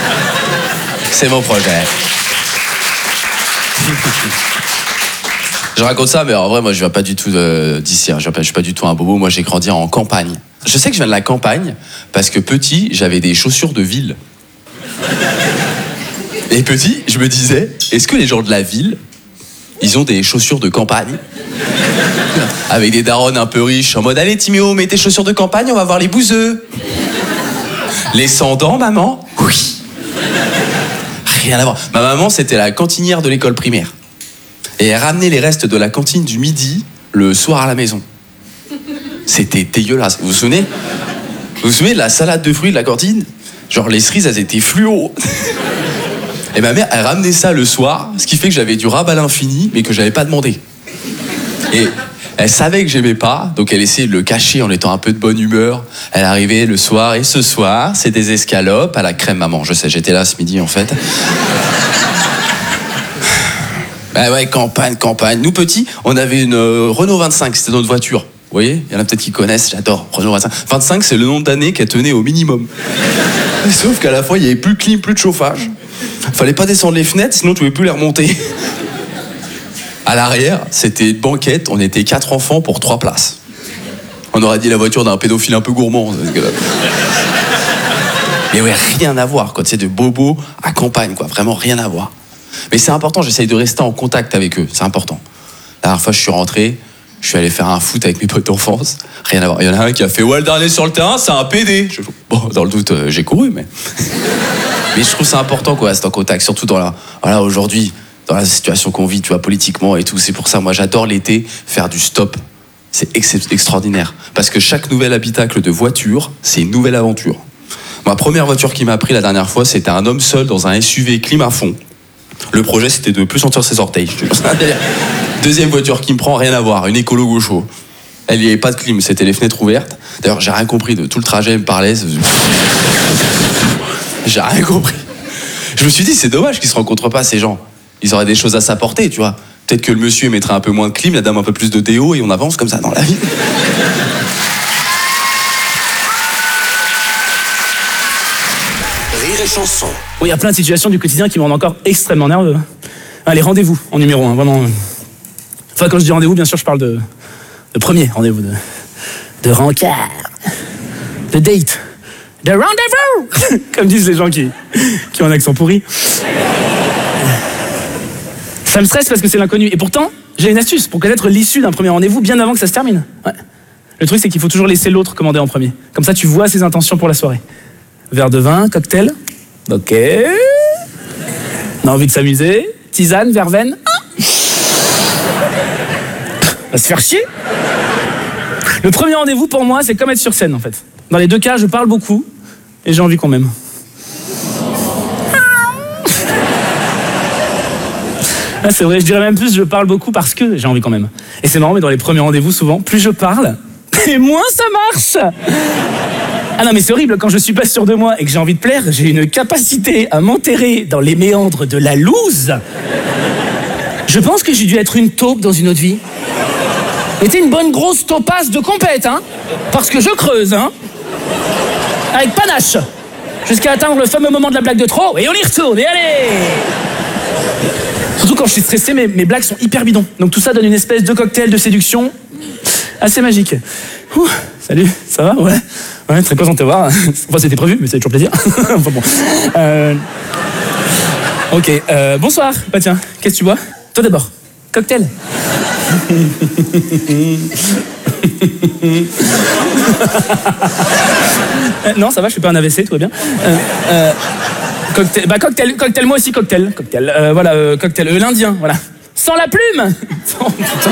C'est mon projet. Je raconte ça, mais en vrai, moi, je viens pas du tout d'ici. Je suis pas du tout un bobo. Moi, j'ai grandi en campagne. Je sais que je viens de la campagne parce que petit, j'avais des chaussures de ville. Et petit, je me disais, est-ce que les gens de la ville, ils ont des chaussures de campagne? Avec des darons un peu riches, en mode, allez Timéo, mets tes chaussures de campagne, on va voir les bouseux. Les sans-dents, maman? Oui. Rien à voir. Ma maman, c'était la cantinière de l'école primaire. Et elle ramenait les restes de la cantine du midi le soir à la maison. C'était dégueulasse. Vous vous souvenez de la salade de fruits de la cantine? Genre les cerises, elles étaient fluo. Et ma mère, elle ramenait ça le soir, ce qui fait que j'avais du rab à l'infini, mais que j'avais pas demandé. Et elle savait que j'aimais pas, donc elle essayait de le cacher en étant un peu de bonne humeur. Elle arrivait le soir, et ce soir, c'est des escalopes à la crème maman. Je sais, j'étais là ce midi en fait. Bah ouais, campagne. Nous petits, on avait une Renault 25, c'était notre voiture. Vous voyez, il y en a peut-être qui connaissent, j'adore Renault 25. 25, c'est le nombre d'années qu'elle tenait au minimum. Sauf qu'à la fois, il n'y avait plus de clim, plus de chauffage. Fallait pas descendre les fenêtres, sinon tu pouvais plus les remonter. À l'arrière, c'était une banquette, on était 4 enfants pour 3 places. On aurait dit la voiture d'un pédophile un peu gourmand. Mais ouais, rien à voir, quoi. Tu sais, de bobo à campagne, quoi. Vraiment rien à voir. Mais c'est important, j'essaye de rester en contact avec eux, c'est important. La dernière fois, je suis rentré, je suis allé faire un foot avec mes potes d'enfance. Rien à voir. Il y en a un qui a fait « Ouais, le dernier sur le terrain, c'est un PD !» Bon, dans le doute, j'ai couru, mais... Mais je trouve ça important, quoi, rester en contact. Surtout voilà, aujourd'hui, dans la situation qu'on vit, tu vois, politiquement et tout. C'est pour ça, moi, j'adore l'été, faire du stop. C'est extraordinaire. Parce que chaque nouvel habitacle de voiture, c'est une nouvelle aventure. Ma première voiture qui m'a pris la dernière fois, c'était un homme seul dans un SUV clim à fond. Le projet, c'était de ne plus sentir ses orteils. Deuxième voiture qui me prend, rien à voir, une écolo gaucho. Elle n'y avait pas de clim, c'était les fenêtres ouvertes. D'ailleurs, j'ai rien compris de tout le trajet, elle me parlait. J'ai rien compris. Je me suis dit, c'est dommage qu'ils se rencontrent pas, ces gens. Ils auraient des choses à s'apporter, tu vois. Peut-être que le monsieur mettrait un peu moins de clim, la dame un peu plus de déo, et on avance comme ça dans la vie. Rire et chanson. Bon, il y a plein de situations du quotidien qui me rendent encore extrêmement nerveux. Allez, rendez-vous en numéro 1, vraiment. Enfin, quand je dis rendez-vous, bien sûr, je parle de premier rendez-vous, de rencard, de date, de rendez-vous, comme disent les gens qui ont un accent pourri. Ça me stresse parce que c'est l'inconnu. Et pourtant, j'ai une astuce pour connaître l'issue d'un premier rendez-vous bien avant que ça se termine. Ouais. Le truc, c'est qu'il faut toujours laisser l'autre commander en premier. Comme ça, tu vois ses intentions pour la soirée. Verre de vin, cocktail. Ok. On a envie de s'amuser. Tisane, verveine. On va se faire chier. Le premier rendez-vous, pour moi, c'est comme être sur scène, en fait. Dans les deux cas, je parle beaucoup et j'ai envie qu'on m'aime. Ah, c'est vrai, je dirais même plus, je parle beaucoup parce que j'ai envie qu'on m'aime. Et c'est marrant, mais dans les premiers rendez-vous, souvent, plus je parle, et moins ça marche. Ah non, mais c'est horrible, quand je suis pas sûr de moi et que j'ai envie de plaire, j'ai une capacité à m'enterrer dans les méandres de la loose. Je pense que j'ai dû être une taupe dans une autre vie. Mais t'es une bonne grosse taupasse de compète, hein. Parce que je creuse, hein. Avec panache. Jusqu'à atteindre le fameux moment de la blague de trop, et on y retourne, et allez. Surtout quand je suis stressé, mes blagues sont hyper bidons. Donc tout ça donne une espèce de cocktail de séduction assez magique. Ouh, salut, ça va? Ouais, très content de te voir. Enfin, c'était prévu, mais ça fait toujours plaisir. Enfin bon. Ok, bonsoir. Bah tiens, qu'est-ce que tu bois? Toi d'abord. Cocktail. Non, ça va, je fais pas un AVC, tout va bien. Cocktail, bah cocktail, moi aussi cocktail. Voilà, cocktail, l'Indien, voilà. Sans la plume. Oh, putain.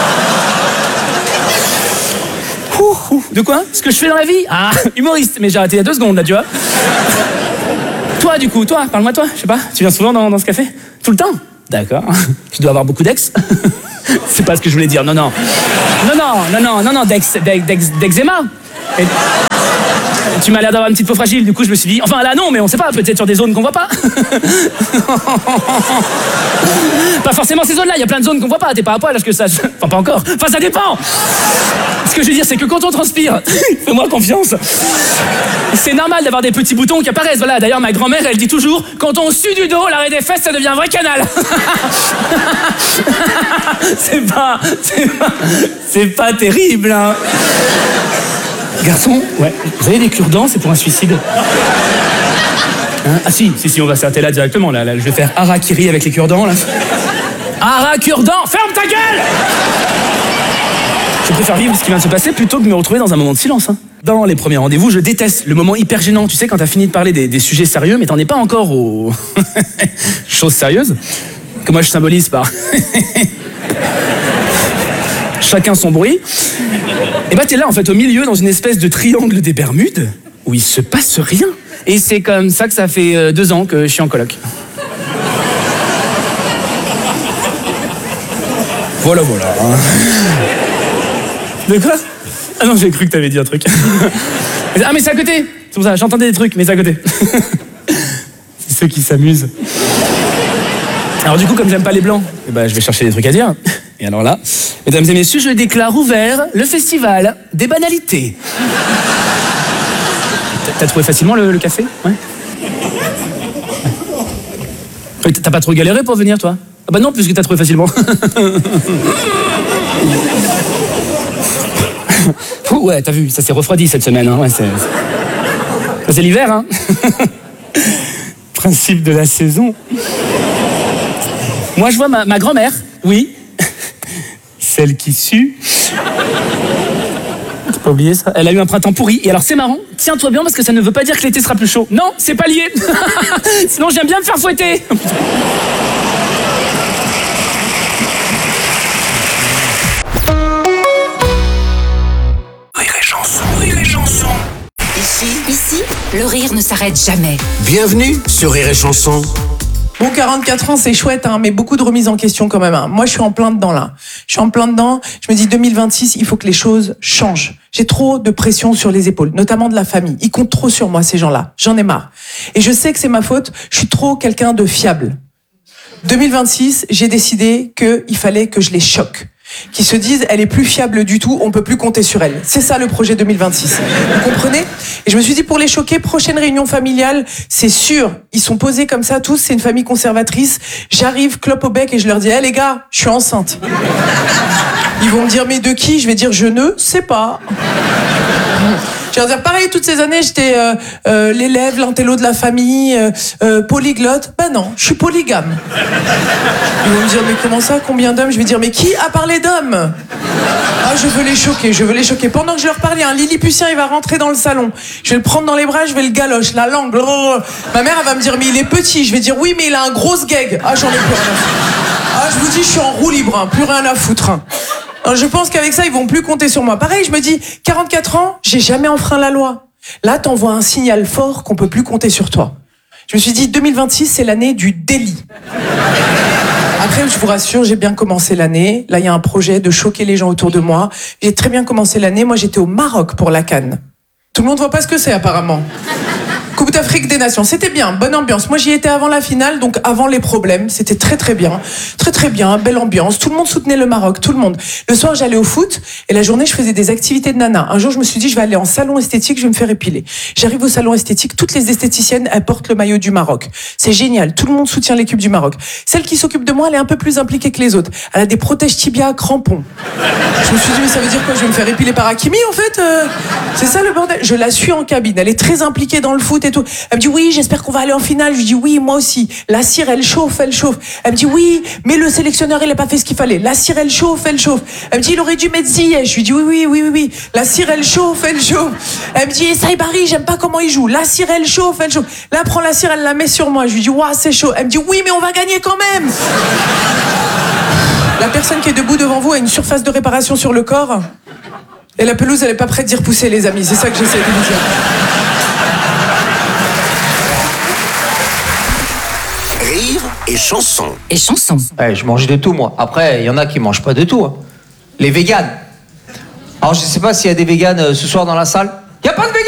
De quoi? Ce que je fais dans la vie? Ah, humoriste, mais j'ai arrêté il y a 2 secondes là, tu vois. Toi, du coup, parle-moi toi, je sais pas, tu viens souvent dans ce café? Tout le temps? D'accord. Tu dois avoir beaucoup d'ex? C'est pas ce que je voulais dire, non, d'eczéma. Tu m'as l'air d'avoir une petite peau fragile, du coup je me suis dit, enfin là non, mais on sait pas, peut-être sur des zones qu'on voit pas. Pas forcément ces zones-là, il y a plein de zones qu'on voit pas, t'es pas à poil, à ce que ça... Enfin pas encore, enfin ça dépend. Ce que je veux dire, c'est que quand on transpire, fais-moi confiance, c'est normal d'avoir des petits boutons qui apparaissent, voilà. D'ailleurs ma grand-mère, elle dit toujours, quand on sue du dos, l'arrêt des fesses, ça devient un vrai canal. C'est pas terrible, hein. Garçon, ouais, vous avez des cure-dents, c'est pour un suicide. Hein? Ah si, on va s'arrêter là directement, là, je vais faire harakiri avec les cure-dents, là. Hara-cure-dents, ferme ta gueule! Je préfère vivre ce qui vient de se passer plutôt que de me retrouver dans un moment de silence, hein. Dans les premiers rendez-vous, je déteste le moment hyper gênant, tu sais, quand t'as fini de parler des sujets sérieux, mais t'en es pas encore aux choses sérieuses, que moi je symbolise par... Chacun son bruit. Et bah t'es là en fait au milieu dans une espèce de triangle des Bermudes où il se passe rien. Et c'est comme ça que ça fait 2 ans que je suis en coloc. Voilà. De quoi? Ah non, j'ai cru que t'avais dit un truc. Ah mais c'est à côté. C'est pour ça, j'entendais des trucs, mais c'est à côté. C'est ceux qui s'amusent. Alors du coup, comme j'aime pas les blancs, eh ben, je vais chercher des trucs à dire. Et alors là, mesdames et messieurs, je déclare ouvert le festival des banalités. T'as trouvé facilement le café? Ouais. T'as pas trop galéré pour venir, toi? Ah bah non, puisque t'as trouvé facilement. Ouais, t'as vu, ça s'est refroidi cette semaine. Hein. Ouais, c'est l'hiver, hein. Principe de la saison. Moi, je vois ma grand-mère, oui. Celle qui sue. T'as pas oublié ça? Elle a eu un printemps pourri. Et alors, c'est marrant. Tiens-toi bien parce que ça ne veut pas dire que l'été sera plus chaud. Non, c'est pas lié. Sinon, j'aime bien me faire fouetter. Rire et chanson. Ici, le rire ne s'arrête jamais. Bienvenue sur Rire et Chanson. Bon, 44 ans, c'est chouette, hein, mais beaucoup de remises en question quand même. Hein. Moi, je suis en plein dedans, là. Je suis en plein dedans. Je me dis, 2026, il faut que les choses changent. J'ai trop de pression sur les épaules, notamment de la famille. Ils comptent trop sur moi, ces gens-là. J'en ai marre. Et je sais que c'est ma faute. Je suis trop quelqu'un de fiable. 2026, j'ai décidé qu'il fallait que je les choque. Qui se disent, elle est plus fiable du tout, on peut plus compter sur elle. C'est ça le projet 2026. Vous comprenez? Et je me suis dit, pour les choquer, prochaine réunion familiale, c'est sûr, ils sont posés comme ça tous, c'est une famille conservatrice. J'arrive, clope au bec et je leur dis, les gars, je suis enceinte. Ils vont me dire, mais de qui? Je vais dire, je ne sais pas. Je vais leur dire, pareil, toutes ces années, j'étais l'élève, l'intello de la famille, polyglotte. Ben non, je suis polygame. Ils vont me dire, mais comment ça? Combien d'hommes? Je vais dire, mais qui a parlé d'hommes? Ah, je veux les choquer. Pendant que je leur parlais, un Lilliputien, il va rentrer dans le salon. Je vais le prendre dans les bras, je vais le galoche, la langue. Ma mère, elle va me dire, mais il est petit. Je vais dire, oui, mais il a un gros gag. Ah, j'en ai plus rien à foutre. Ah, je vous dis, je suis en roue libre, hein, plus rien à foutre. Hein. Je pense qu'avec ça, ils vont plus compter sur moi. Pareil, je me dis, 44 ans, j'ai jamais enfreint la loi. Là, t'envoies un signal fort qu'on peut plus compter sur toi. Je me suis dit, 2026, c'est l'année du délit. Après, je vous rassure, j'ai bien commencé l'année. Là, il y a un projet de choquer les gens autour de moi. J'ai très bien commencé l'année. Moi, j'étais au Maroc pour la CAN. Tout le monde voit pas ce que c'est, apparemment. Coupe d'Afrique des Nations, c'était bien, bonne ambiance. Moi, j'y étais avant la finale, donc avant les problèmes. C'était très très bien, belle ambiance. Tout le monde soutenait le Maroc, tout le monde. Le soir, j'allais au foot et la journée, je faisais des activités de nana. Un jour, je me suis dit, je vais aller en salon esthétique, je vais me faire épiler. J'arrive au salon esthétique, toutes les esthéticiennes, elles portent le maillot du Maroc. C'est génial, tout le monde soutient l'équipe du Maroc. Celle qui s'occupe de moi, elle est un peu plus impliquée que les autres. Elle a des protèges tibia crampons. Je me suis dit, mais ça veut dire quoi? Je vais me faire épiler par Hakimi, en fait c'est ça le bordel. Je la suis en cabine, elle est très impliquée dans le foot et tout. Elle me dit, oui, j'espère qu'on va aller en finale. Je lui dis, oui, moi aussi. La cire, elle chauffe. Elle me dit, oui, mais le sélectionneur, il n'a pas fait ce qu'il fallait. La cire, elle chauffe. Elle me dit, il aurait dû mettre Ziyech. Je lui dis, oui. La cire, elle chauffe. Elle me dit, Saïbari, j'aime pas comment il joue. La cire, elle chauffe. Là, elle prend la cire, elle la met sur moi. Je lui dis, waouh, c'est chaud. Elle me dit, oui, mais on va gagner quand même. La personne qui est debout devant vous a une surface de réparation sur le corps. Et la pelouse, elle est pas prête d'y repousser, les amis. C'est ça que j'essaie de vous dire. Rire et chanson. Ouais, je mange de tout, moi. Après, il y en a qui mangent pas de tout. Hein. Les véganes. Alors, je sais pas s'il y a des véganes ce soir dans la salle. Il y a pas de véganes.